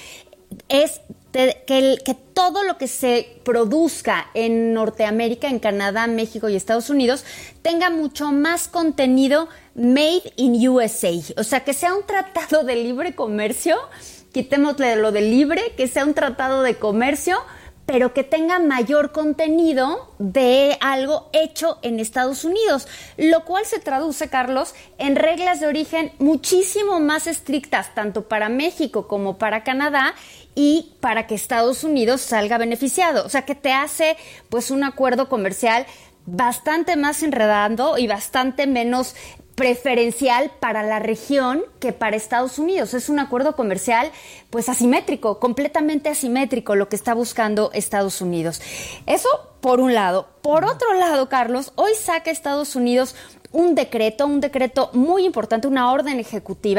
Speaker 9: es que, el, que todo lo que se produzca en Norteamérica, en Canadá, México y Estados Unidos, tenga mucho más contenido made in U S A. O sea, que sea un tratado de libre comercio, quitémosle lo de libre, que sea un tratado de comercio, pero que tenga mayor contenido de algo hecho en Estados Unidos, lo cual se traduce, Carlos, en reglas de origen muchísimo más estrictas, tanto para México como para Canadá, y para que Estados Unidos salga beneficiado. O sea, que te hace pues un acuerdo comercial bastante más enredado y bastante menos preferencial para la región que para Estados Unidos. Es un acuerdo comercial pues asimétrico, completamente asimétrico lo que está buscando Estados Unidos. Eso por un lado. Por otro lado, Carlos, hoy saca Estados Unidos un decreto, un decreto muy importante, una orden ejecutiva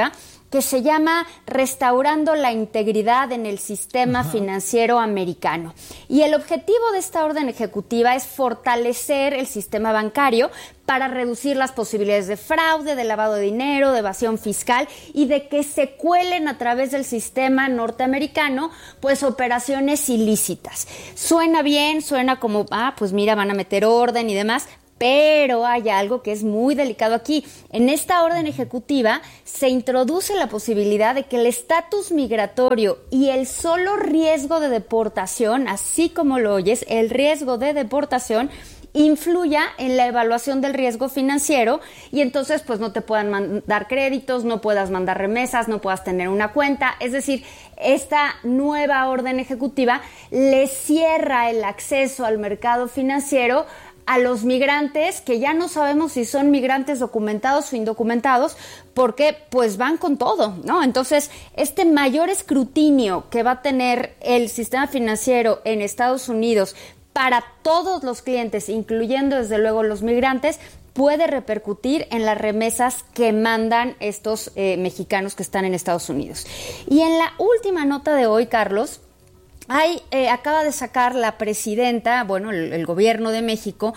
Speaker 9: que se llama Restaurando la Integridad en el Sistema Ajá. Financiero Americano. Y el objetivo de esta orden ejecutiva es fortalecer el sistema bancario para reducir las posibilidades de fraude, de lavado de dinero, de evasión fiscal y de que se cuelen a través del sistema norteamericano pues operaciones ilícitas. Suena bien, suena como, ah, pues mira, van a meter orden y demás, pero hay algo que es muy delicado aquí. En esta orden ejecutiva se introduce la posibilidad de que el estatus migratorio y el solo riesgo de deportación, así como lo oyes, el riesgo de deportación, influya en la evaluación del riesgo financiero y entonces pues no te puedan mandar créditos, no puedas mandar remesas, no puedas tener una cuenta. Es decir, esta nueva orden ejecutiva le cierra el acceso al mercado financiero a los migrantes que ya no sabemos si son migrantes documentados o indocumentados, porque pues van con todo, ¿no? Entonces, este mayor escrutinio que va a tener el sistema financiero en Estados Unidos para todos los clientes, incluyendo desde luego los migrantes, puede repercutir en las remesas que mandan estos eh, mexicanos que están en Estados Unidos. Y en la última nota de hoy, Carlos, Hay, eh, acaba de sacar la presidenta, bueno, el, el gobierno de México,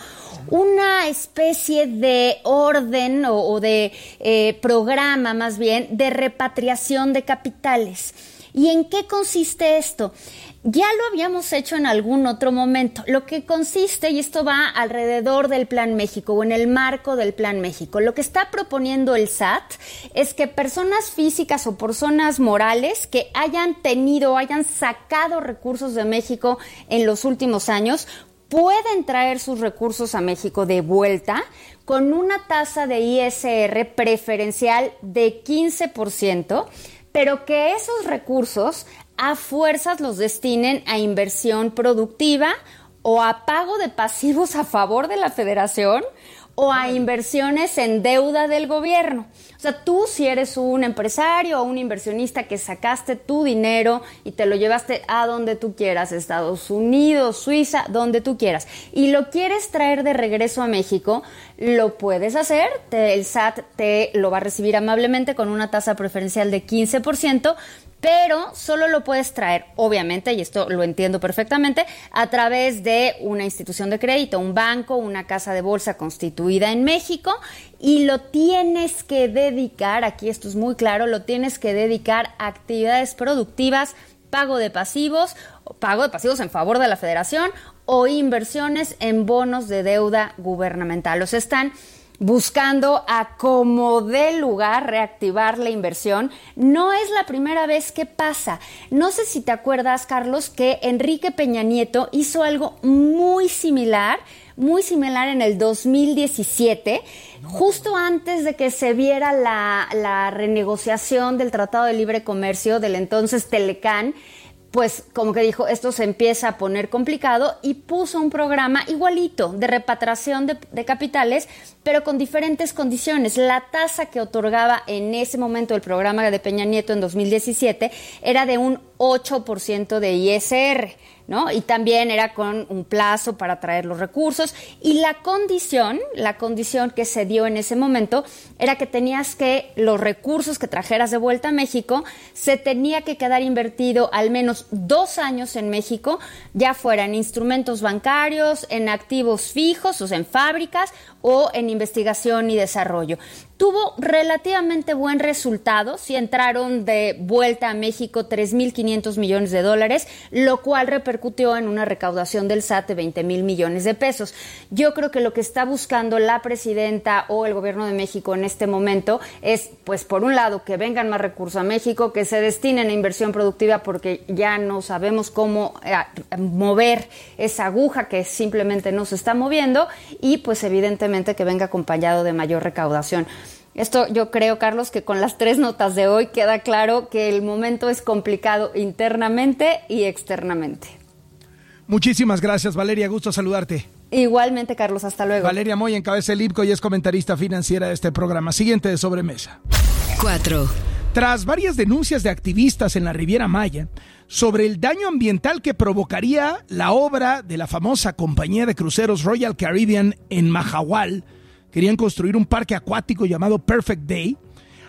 Speaker 9: una especie de orden o, o de eh, programa, más bien, de repatriación de capitales. ¿Y en qué consiste esto? Ya lo habíamos hecho en algún otro momento. Lo que consiste, y esto va alrededor del Plan México o en el marco del Plan México, lo que está proponiendo el S A T es que personas físicas o personas morales que hayan tenido, hayan sacado recursos de México en los últimos años, pueden traer sus recursos a México de vuelta con una tasa de I S R preferencial de quince por ciento, pero que esos recursos a fuerzas los destinen a inversión productiva o a pago de pasivos a favor de la Federación o a inversiones en deuda del gobierno. O sea, tú si eres un empresario o un inversionista que sacaste tu dinero y te lo llevaste a donde tú quieras, Estados Unidos, Suiza, donde tú quieras, y lo quieres traer de regreso a México, lo puedes hacer. Te, el S A T te lo va a recibir amablemente con una tasa preferencial de quince por ciento, pero solo lo puedes traer, obviamente, y esto lo entiendo perfectamente, a través de una institución de crédito, un banco, una casa de bolsa constituida en México, y lo tienes que dedicar, aquí esto es muy claro, lo tienes que dedicar a actividades productivas, pago de pasivos, pago de pasivos en favor de la Federación o inversiones en bonos de deuda gubernamental. Los están buscando a como dé lugar reactivar la inversión. No es la primera vez que pasa. No sé si te acuerdas, Carlos, que Enrique Peña Nieto hizo algo muy similar, muy similar en el dos mil diecisiete, justo antes de que se viera la, la renegociación del Tratado de Libre Comercio del entonces Telecán. Pues como que dijo, esto se empieza a poner complicado y puso un programa igualito de repatriación de, de capitales, pero con diferentes condiciones. La tasa que otorgaba en ese momento el programa de Peña Nieto en dos mil diecisiete era de un ocho por ciento de I S R, ¿no? Y también era con un plazo para traer los recursos. Y la condición, la condición que se dio en ese momento era que tenías que, los recursos que trajeras de vuelta a México, se tenía que quedar invertido al menos dos años en México, ya fuera en instrumentos bancarios, en activos fijos, o sea, en fábricas, o en investigación y desarrollo. Tuvo relativamente buen resultado, sí entraron de vuelta a México tres mil quinientos millones de dólares, lo cual repercutió en una recaudación del S A T de veinte mil millones de pesos. Yo creo que lo que está buscando la presidenta o el gobierno de México en este momento es, pues por un lado, que vengan más recursos a México, que se destinen a inversión productiva, porque ya no sabemos cómo eh, mover esa aguja que simplemente no se está moviendo, y pues evidentemente que venga acompañado de mayor recaudación. Esto yo creo, Carlos, que con las tres notas de hoy queda claro que el momento es complicado internamente y externamente.
Speaker 2: Muchísimas gracias, Valeria. Gusto saludarte.
Speaker 9: Igualmente, Carlos. Hasta luego.
Speaker 2: Valeria Moya encabeza el I B C O y es comentarista financiera de este programa. Siguiente de sobremesa.
Speaker 7: Cuatro.
Speaker 2: Tras varias denuncias de activistas en la Riviera Maya sobre el daño ambiental que provocaría la obra de la famosa compañía de cruceros Royal Caribbean en Mahahual, querían construir un parque acuático llamado Perfect Day.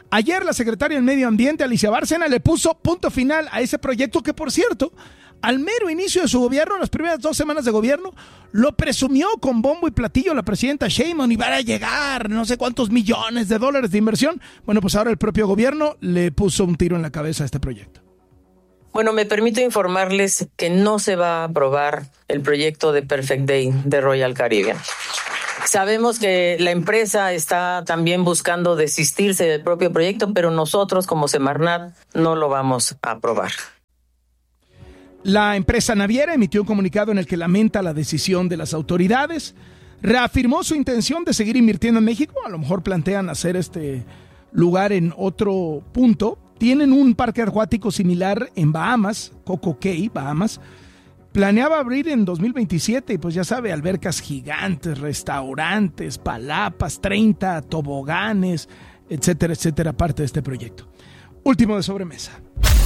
Speaker 2: Ayer la secretaria del Medio Ambiente, Alicia Bárcena, le puso punto final a ese proyecto que, por cierto, al mero inicio de su gobierno, en las primeras dos semanas de gobierno, lo presumió con bombo y platillo la presidenta Sheinbaum y van a llegar no sé cuántos millones de dólares de inversión. Bueno, pues ahora el propio gobierno le puso un tiro en la cabeza a este proyecto.
Speaker 8: Bueno, me permito informarles que no se va a aprobar el proyecto de Perfect Day de Royal Caribbean. Sabemos que la empresa está también buscando desistirse del propio proyecto, pero nosotros como Semarnat no lo vamos a aprobar.
Speaker 2: La empresa naviera emitió un comunicado en el que lamenta la decisión de las autoridades, reafirmó su intención de seguir invirtiendo en México, a lo mejor plantean hacer este lugar en otro punto. Tienen un parque acuático similar en Bahamas, Coco Cay, Bahamas. Planeaba abrir en dos mil veintisiete y pues ya sabe, albercas gigantes, restaurantes, palapas, treinta toboganes, etcétera, etcétera, parte de este proyecto. Último de sobremesa.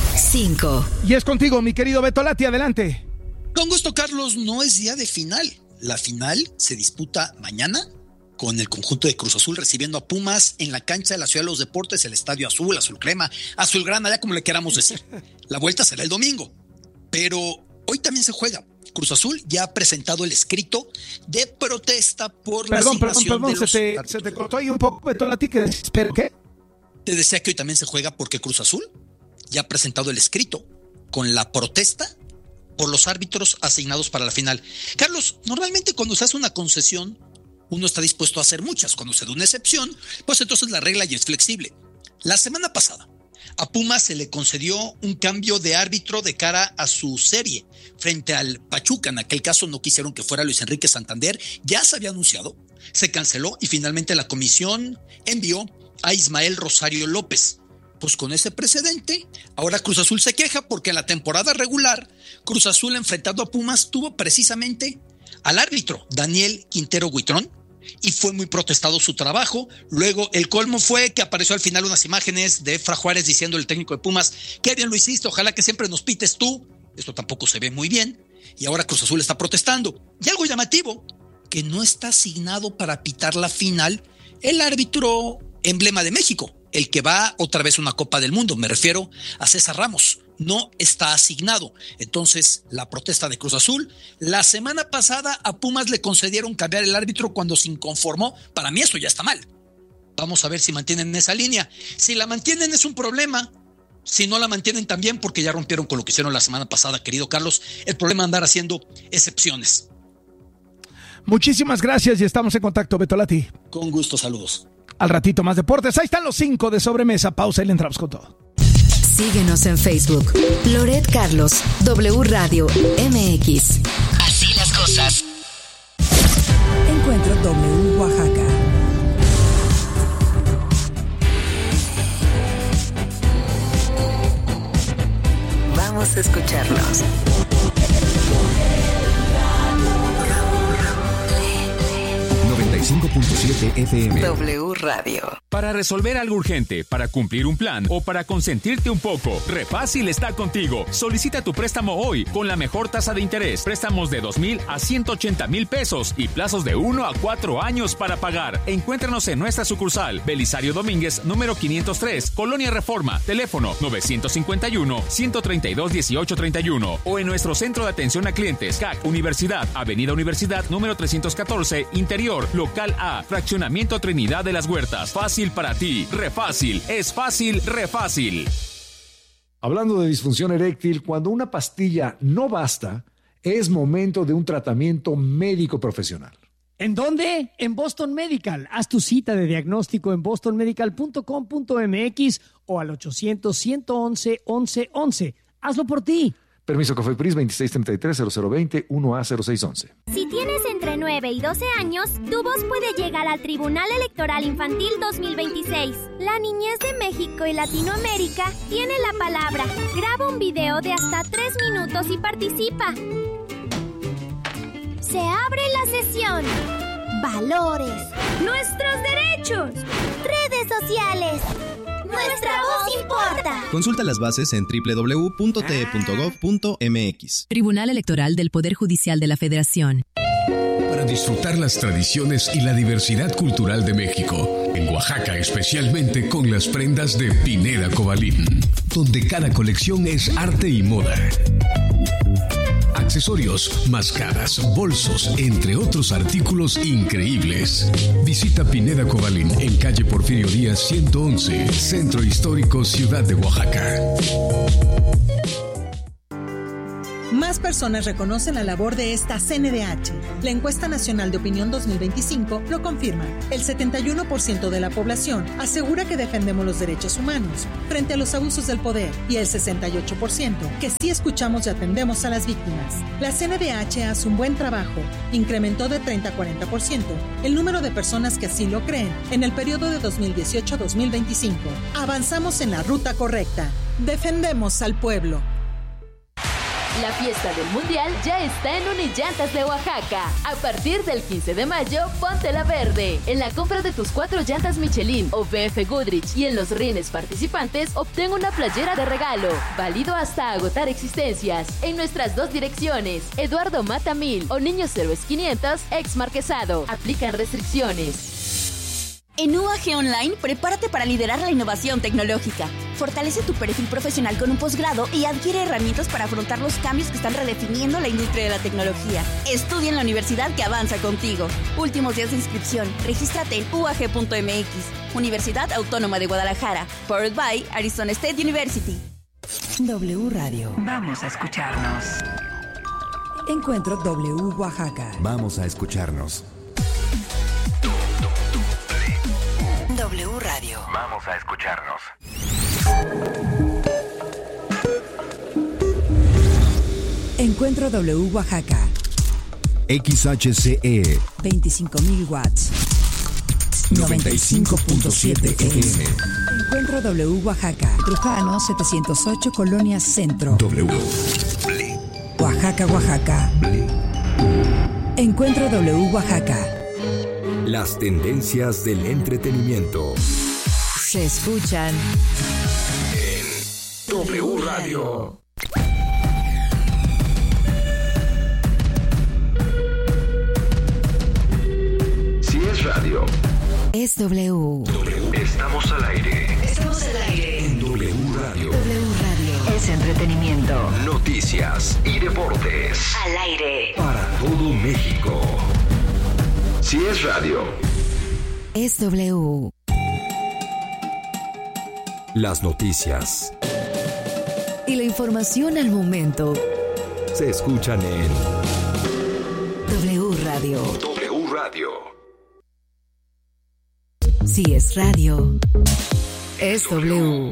Speaker 7: cinco.
Speaker 2: Y es contigo, mi querido Beto Lati, adelante.
Speaker 10: Con gusto, Carlos, no es día de final. La final se disputa mañana con el conjunto de Cruz Azul recibiendo a Pumas en la cancha de la Ciudad de los Deportes, el Estadio Azul, Azul Crema, Azul Grana, ya como le queramos decir. La vuelta será el domingo, pero hoy también se juega. Cruz Azul ya ha presentado el escrito de protesta por
Speaker 2: perdón,
Speaker 10: la asignación
Speaker 2: perdón, perdón,
Speaker 10: de los...
Speaker 2: se te, se te cortó ahí un poco, Beto Lati, que espero ¿qué?
Speaker 10: Te decía que hoy también se juega porque Cruz Azul ya ha presentado el escrito con la protesta por los árbitros asignados para la final. Carlos, normalmente cuando se hace una concesión, uno está dispuesto a hacer muchas. Cuando se da una excepción, pues entonces la regla ya es flexible. La semana pasada, a Pumas se le concedió un cambio de árbitro de cara a su serie frente al Pachuca. En aquel caso no quisieron que fuera Luis Enrique Santander. Ya se había anunciado, se canceló y finalmente la comisión envió a Ismael Rosario López. Pues con ese precedente, ahora Cruz Azul se queja porque en la temporada regular, Cruz Azul enfrentando a Pumas tuvo precisamente al árbitro Daniel Quintero Huitrón y fue muy protestado su trabajo. Luego el colmo fue que apareció al final unas imágenes de Efra Juárez diciendo al técnico de Pumas, qué bien lo hiciste, ojalá que siempre nos pites tú. Esto tampoco se ve muy bien y ahora Cruz Azul está protestando. Y algo llamativo, que no está asignado para pitar la final el árbitro emblema de México, el que va otra vez a una Copa del Mundo, me refiero a César Ramos, no está asignado. Entonces, la protesta de Cruz Azul, la semana pasada a Pumas le concedieron cambiar el árbitro cuando se inconformó. Para mí eso ya está mal. Vamos a ver si mantienen esa línea. Si la mantienen es un problema, si no la mantienen también porque ya rompieron con lo que hicieron la semana pasada, querido Carlos. El problema es andar haciendo excepciones.
Speaker 2: Muchísimas gracias y estamos en contacto, Beto Lati.
Speaker 10: Con gusto, saludos.
Speaker 2: Al ratito más deportes. Ahí están los cinco de sobremesa. Pausa y le entramos con todo.
Speaker 7: Síguenos en Facebook. Loret Carlos, W Radio M X. Así las cosas.
Speaker 12: Encuentro W Oaxaca.
Speaker 7: Vamos a escucharnos.
Speaker 11: noventa y cinco punto siete F M.
Speaker 7: W Radio.
Speaker 13: Para resolver algo urgente, para cumplir un plan o para consentirte un poco, Refácil está contigo. Solicita tu préstamo hoy con la mejor tasa de interés. Préstamos de dos mil a ciento ochenta mil pesos y plazos de uno a cuatro años para pagar. Encuéntranos en nuestra sucursal Belisario Domínguez, número quinientos tres, Colonia Reforma. Teléfono nueve cinco uno, uno tres dos, uno ocho tres uno o en nuestro centro de atención a clientes C A C Universidad, Avenida Universidad, número trescientos catorce, Interior, Local A, Fraccionamiento Trinidad de las Huertas. Fácil para ti. Refácil. Es fácil, refácil.
Speaker 14: Hablando de disfunción eréctil, cuando una pastilla no basta, es momento de un tratamiento médico profesional.
Speaker 15: ¿En dónde? En Boston Medical. Haz tu cita de diagnóstico en boston medical punto com punto m x o al ochocientos, ciento once, once once. Hazlo por ti.
Speaker 14: Permiso COFEPRIS veintiséis treinta y tres, cero cero veinte, uno A cero seis once.
Speaker 16: Si tienes entre nueve y doce años, tu voz puede llegar al Tribunal Electoral Infantil dos mil veintiséis. La niñez de México y Latinoamérica tiene la palabra. Graba un video de hasta tres minutos y participa. Se abre la sesión. Valores. Nuestros derechos. Redes sociales. Nuestra voz importa.
Speaker 18: Consulta las bases en doble u doble u doble u punto t e punto gov punto m x.
Speaker 7: Tribunal Electoral del Poder Judicial de la Federación.
Speaker 19: Para
Speaker 5: disfrutar las tradiciones y la diversidad cultural de México. En Oaxaca, especialmente con las prendas de Pineda Cobalín, donde cada colección es arte y moda. Accesorios, máscaras, bolsos, entre otros artículos increíbles. Visita Pineda Cobalín en calle Porfirio Díaz ciento once, Centro Histórico, Ciudad de Oaxaca.
Speaker 6: Más personas reconocen la labor de esta C N D H. La encuesta nacional de opinión dos mil veinticinco lo confirma. El setenta y uno por ciento de la población asegura que defendemos los derechos humanos frente a los abusos del poder y el sesenta y ocho por ciento que sí escuchamos y atendemos a las víctimas. La C N D H hace un buen trabajo. Incrementó de treinta a cuarenta por ciento el número de personas que así lo creen en el periodo de dos mil dieciocho a dos mil veinticinco. Avanzamos en la ruta correcta. Defendemos al pueblo.
Speaker 17: La fiesta del Mundial ya está en Unillantas de Oaxaca. A partir del quince de mayo, ponte la verde. En la compra de tus cuatro llantas Michelin o B F Goodrich y en los rines participantes, obtén una playera de regalo. Válido hasta agotar existencias. En nuestras dos direcciones, Eduardo Mata mil o Niños Héroes quinientos, ex Marquesado. Aplican restricciones.
Speaker 1: En U A G Online, prepárate para liderar la innovación tecnológica. Fortalece tu perfil profesional con un posgrado y adquiere herramientas para afrontar los cambios que están redefiniendo la industria de la tecnología. Estudia en la universidad que avanza contigo. Últimos días de inscripción. Regístrate en u a g punto m x. Universidad Autónoma de Guadalajara. Powered by Arizona State University.
Speaker 12: W Radio. Vamos a escucharnos. Encuentro W Oaxaca.
Speaker 11: Vamos a escucharnos.
Speaker 12: W Radio.
Speaker 4: Vamos a escucharnos.
Speaker 12: Encuentro W Oaxaca.
Speaker 11: X H C E.
Speaker 12: veinticinco mil watts.
Speaker 11: noventa y cinco punto siete F M.
Speaker 12: Encuentro W Oaxaca. Trujano setecientos ocho, Colonia Centro.
Speaker 11: W.
Speaker 12: Oaxaca, Oaxaca. Encuentro W Oaxaca.
Speaker 11: Las tendencias del entretenimiento
Speaker 7: se escuchan
Speaker 11: en W Radio.
Speaker 4: Si es radio,
Speaker 7: es W.
Speaker 4: Estamos al aire.
Speaker 7: Estamos al aire
Speaker 11: en W Radio.
Speaker 7: W Radio es entretenimiento,
Speaker 4: noticias y deportes
Speaker 7: al aire
Speaker 4: para todo México. Si es radio,
Speaker 7: es W.
Speaker 11: Las noticias
Speaker 7: y la información al momento
Speaker 11: se escuchan en
Speaker 7: W Radio.
Speaker 4: W Radio.
Speaker 7: Si es radio, es W.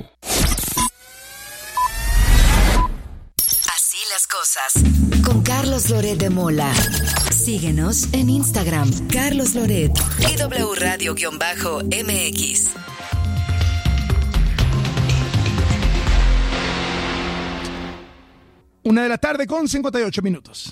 Speaker 7: Así las cosas. Con Carlos Loret de Mola. Síguenos en Instagram, Carlos Loret y W Radio-M X.
Speaker 2: Una de la tarde con cincuenta y ocho minutos.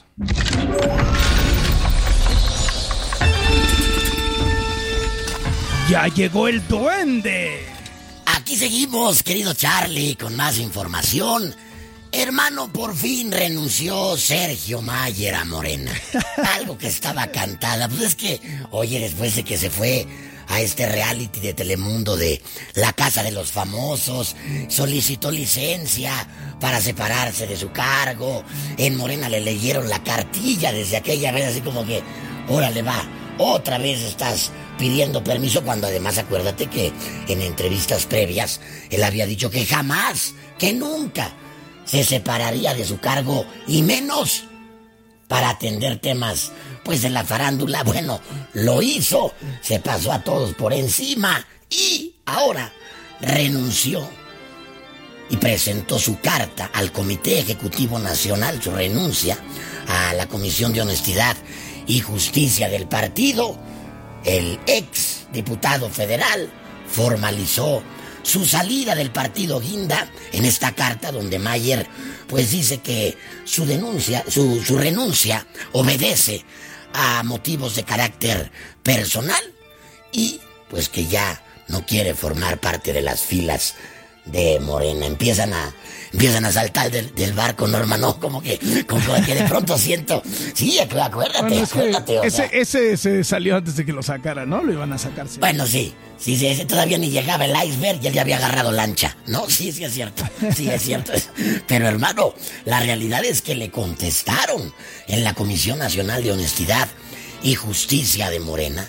Speaker 2: Ya llegó el duende.
Speaker 19: Aquí seguimos, querido Charlie, con más información. Hermano, por fin renunció Sergio Mayer a Morena. Algo que estaba cantada. Pues es que, oye, después de que se fue a este reality de Telemundo de La Casa de los Famosos, solicitó licencia para separarse de su cargo. En Morena le leyeron la cartilla desde aquella vez, así como que, órale va, otra vez estás pidiendo permiso, cuando además acuérdate que en entrevistas previas él había dicho que jamás, que nunca se separaría de su cargo, y menos para atender temas pues de la farándula. Bueno, lo hizo, se pasó a todos por encima y ahora renunció y presentó su carta al Comité Ejecutivo Nacional, su renuncia a la Comisión de Honestidad y Justicia del partido. El ex diputado federal formalizó su salida del partido Guinda en esta carta, donde Mayer pues dice que su denuncia, su, su renuncia obedece a motivos de carácter personal y pues que ya no quiere formar parte de las filas de Morena. Empiezan a empiezan a saltar del, del barco, no, hermano, como que, como que de pronto siento, sí, acuérdate,
Speaker 2: bueno, es
Speaker 19: acuérdate.
Speaker 2: ese,
Speaker 19: sea,
Speaker 2: ese se salió antes de que lo sacara, ¿no? Lo iban a sacar. Sí.
Speaker 19: Bueno, sí, sí, sí, ese todavía ni llegaba el iceberg y él ya había agarrado lancha, ¿no? Sí, sí es cierto, sí es cierto. Pero, hermano, la realidad es que le contestaron en la Comisión Nacional de Honestidad y Justicia de Morena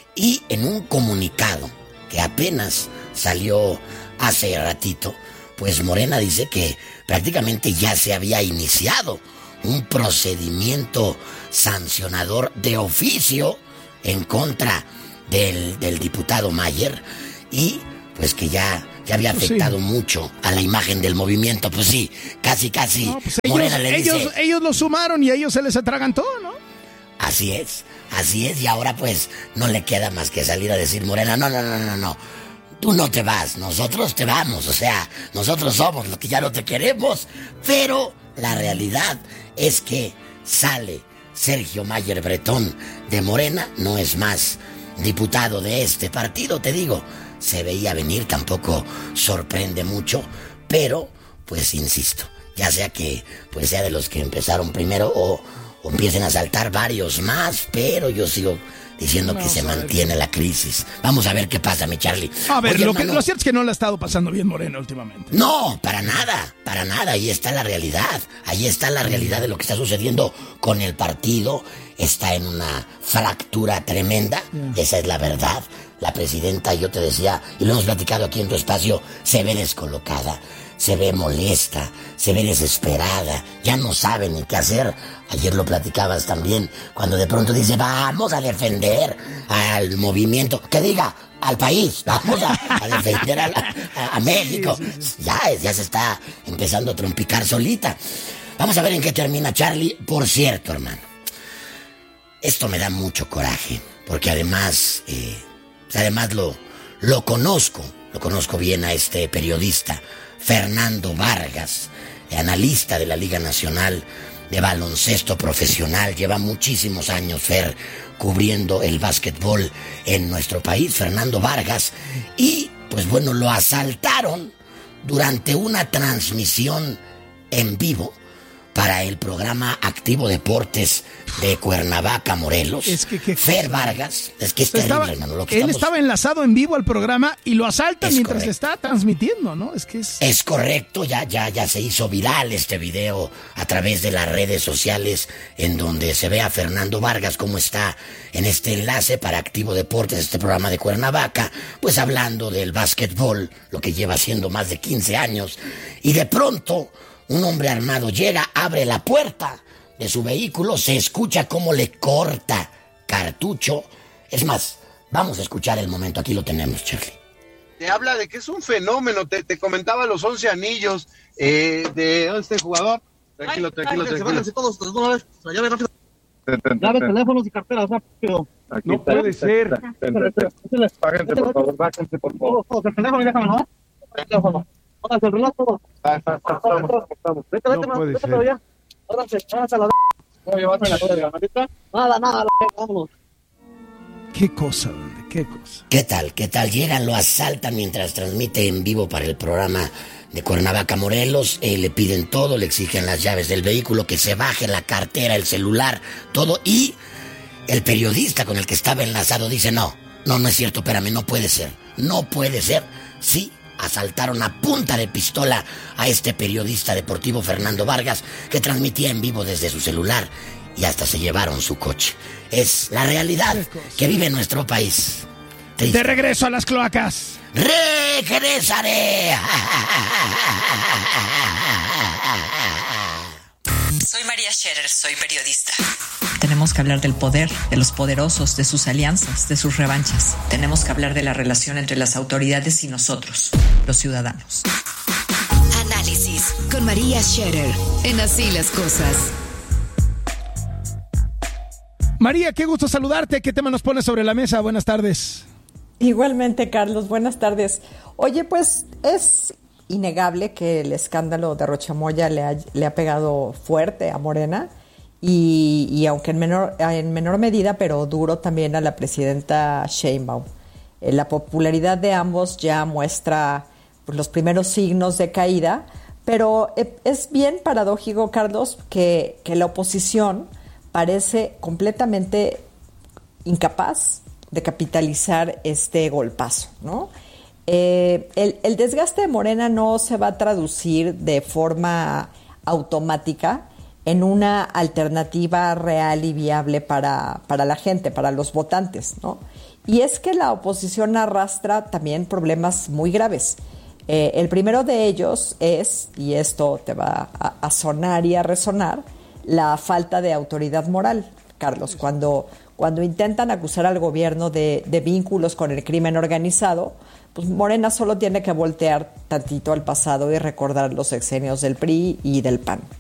Speaker 19: y en un comunicado que apenas salió hace ratito, pues Morena dice que prácticamente ya se había iniciado un procedimiento sancionador de oficio en contra del, del diputado Mayer y pues que ya, ya había afectado pues sí. mucho a la imagen del movimiento. Pues sí, casi, casi
Speaker 2: no, pues
Speaker 19: Morena
Speaker 2: ellos,
Speaker 19: le dice...
Speaker 2: Ellos, ellos lo sumaron y a ellos se les atragantó, ¿no?
Speaker 19: Así es, así es, y ahora pues no le queda más que salir a decir Morena, no, no, no, no, no. Tú no te vas, nosotros te vamos, o sea, nosotros somos los que ya no te queremos, pero la realidad es que sale Sergio Mayer Bretón de Morena, no es más diputado de este partido, te digo, se veía venir, tampoco sorprende mucho, pero, pues insisto, ya sea que pues sea de los que empezaron primero o, o empiecen a saltar varios más, pero yo sigo... diciendo no, que se mantiene la crisis. Vamos a ver qué pasa, mi Charlie.
Speaker 2: A ver,
Speaker 19: Oye,
Speaker 2: lo,
Speaker 19: hermano,
Speaker 2: que, lo cierto es que no le ha estado pasando bien Morena últimamente.
Speaker 19: No, para nada, para nada. Ahí está la realidad. Ahí está la realidad de lo que está sucediendo con el partido. Está en una fractura tremenda. Yeah. Esa es la verdad. La presidenta, yo te decía, y lo hemos platicado aquí en tu espacio, se ve descolocada. Se ve molesta, se ve desesperada, ya no sabe ni qué hacer. Ayer lo platicabas también, cuando de pronto dice, vamos a defender al movimiento, que diga, al país, vamos a, a defender a, a, a México. Sí, sí, sí. Ya, ya se está empezando a trompicar solita. Vamos a ver en qué termina, Charlie. Por cierto, hermano, esto me da mucho coraje, porque además, eh, además lo, lo conozco, lo conozco bien a este periodista, Fernando Vargas, analista de la Liga Nacional de Baloncesto Profesional. Lleva muchísimos años, Fer, cubriendo el básquetbol en nuestro país, Fernando Vargas. Y, pues bueno, lo asaltaron durante una transmisión en vivo para el programa Activo Deportes de Cuernavaca, Morelos.
Speaker 2: Es que, que
Speaker 19: Fer Vargas, es que es terrible,
Speaker 2: estaba,
Speaker 19: hermano. Lo que
Speaker 2: él
Speaker 19: estamos...
Speaker 2: estaba enlazado en vivo al programa y lo asaltan
Speaker 19: es
Speaker 2: mientras
Speaker 19: correcto.
Speaker 2: le está transmitiendo, ¿no? Es que es...
Speaker 19: Es correcto, ya, ya, ya se hizo viral este video a través de las redes sociales en donde se ve a Fernando Vargas cómo está en este enlace para Activo Deportes, este programa de Cuernavaca, pues hablando del básquetbol, lo que lleva haciendo más de quince años, y de pronto un hombre armado llega, abre la puerta de su vehículo, se escucha cómo le corta cartucho. Es más, vamos a escuchar el momento, aquí lo tenemos, Charlie.
Speaker 20: Te habla de que es un fenómeno, te, te comentaba los once anillos eh, de este jugador. Tranquilo, ay, tranquilo, ay, tranquilo. Se todos, todos, una vez, la llave rápido. Llave, teléfonos y carteras, rápido.
Speaker 14: Aquí no está, puede ser.
Speaker 20: Bájense, por favor, bájense, por favor. El teléfono, déjame, ¿no? El teléfono. Pónganse el reloj, todos. Vete, vete, vete, vete todavía. Ábranse, ábranse a la... Voy a llevarme la cosa de la matita. Nada, nada, vámonos.
Speaker 2: Qué cosa, ¿dónde? Qué cosa.
Speaker 19: ¿Qué tal? ¿Qué tal? Llegan, lo asaltan mientras transmite en vivo para el programa de Cuernavaca, Morelos. Eh, le piden todo, le exigen las llaves del vehículo, que se baje la cartera, el celular, todo. Y el periodista con el que estaba enlazado dice, no, no, no es cierto, espérame, no puede ser. No puede ser. Sí, asaltaron a punta de pistola a este periodista deportivo Fernando Vargas, que transmitía en vivo desde su celular, y hasta se llevaron su coche. Es la realidad que vive nuestro país. Triste.
Speaker 2: De regreso a las cloacas.
Speaker 19: Regresaré.
Speaker 21: Soy María Scherer, soy periodista. Tenemos que hablar del poder, de los poderosos, de sus alianzas, de sus revanchas. Tenemos que hablar de la relación entre las autoridades y nosotros, los ciudadanos.
Speaker 7: Análisis con María Scherer en Así las Cosas.
Speaker 2: María, qué gusto saludarte. ¿Qué tema nos pones sobre la mesa? Buenas tardes.
Speaker 22: Igualmente, Carlos. Buenas tardes. Oye, pues es innegable que el escándalo de Rochamoya le ha, le ha pegado fuerte a Morena y, y aunque en menor, en menor medida, pero duro también a la presidenta Sheinbaum. Eh, la popularidad de ambos ya muestra pues, los primeros signos de caída, pero es bien paradójico, Carlos, que, que la oposición parece completamente incapaz de capitalizar este golpazo, ¿no? Eh, el, el desgaste de Morena no se va a traducir de forma automática en una alternativa real y viable para, para la gente, para los votantes, ¿no? Y es que la oposición arrastra también problemas muy graves. Eh, el primero de ellos es, y esto te va a, a sonar y a resonar, la falta de autoridad moral, Carlos. Cuando, cuando intentan acusar al gobierno de, de vínculos con el crimen organizado, pues Morena solo tiene que voltear tantito al pasado y recordar los sexenios del P R I y del P A N,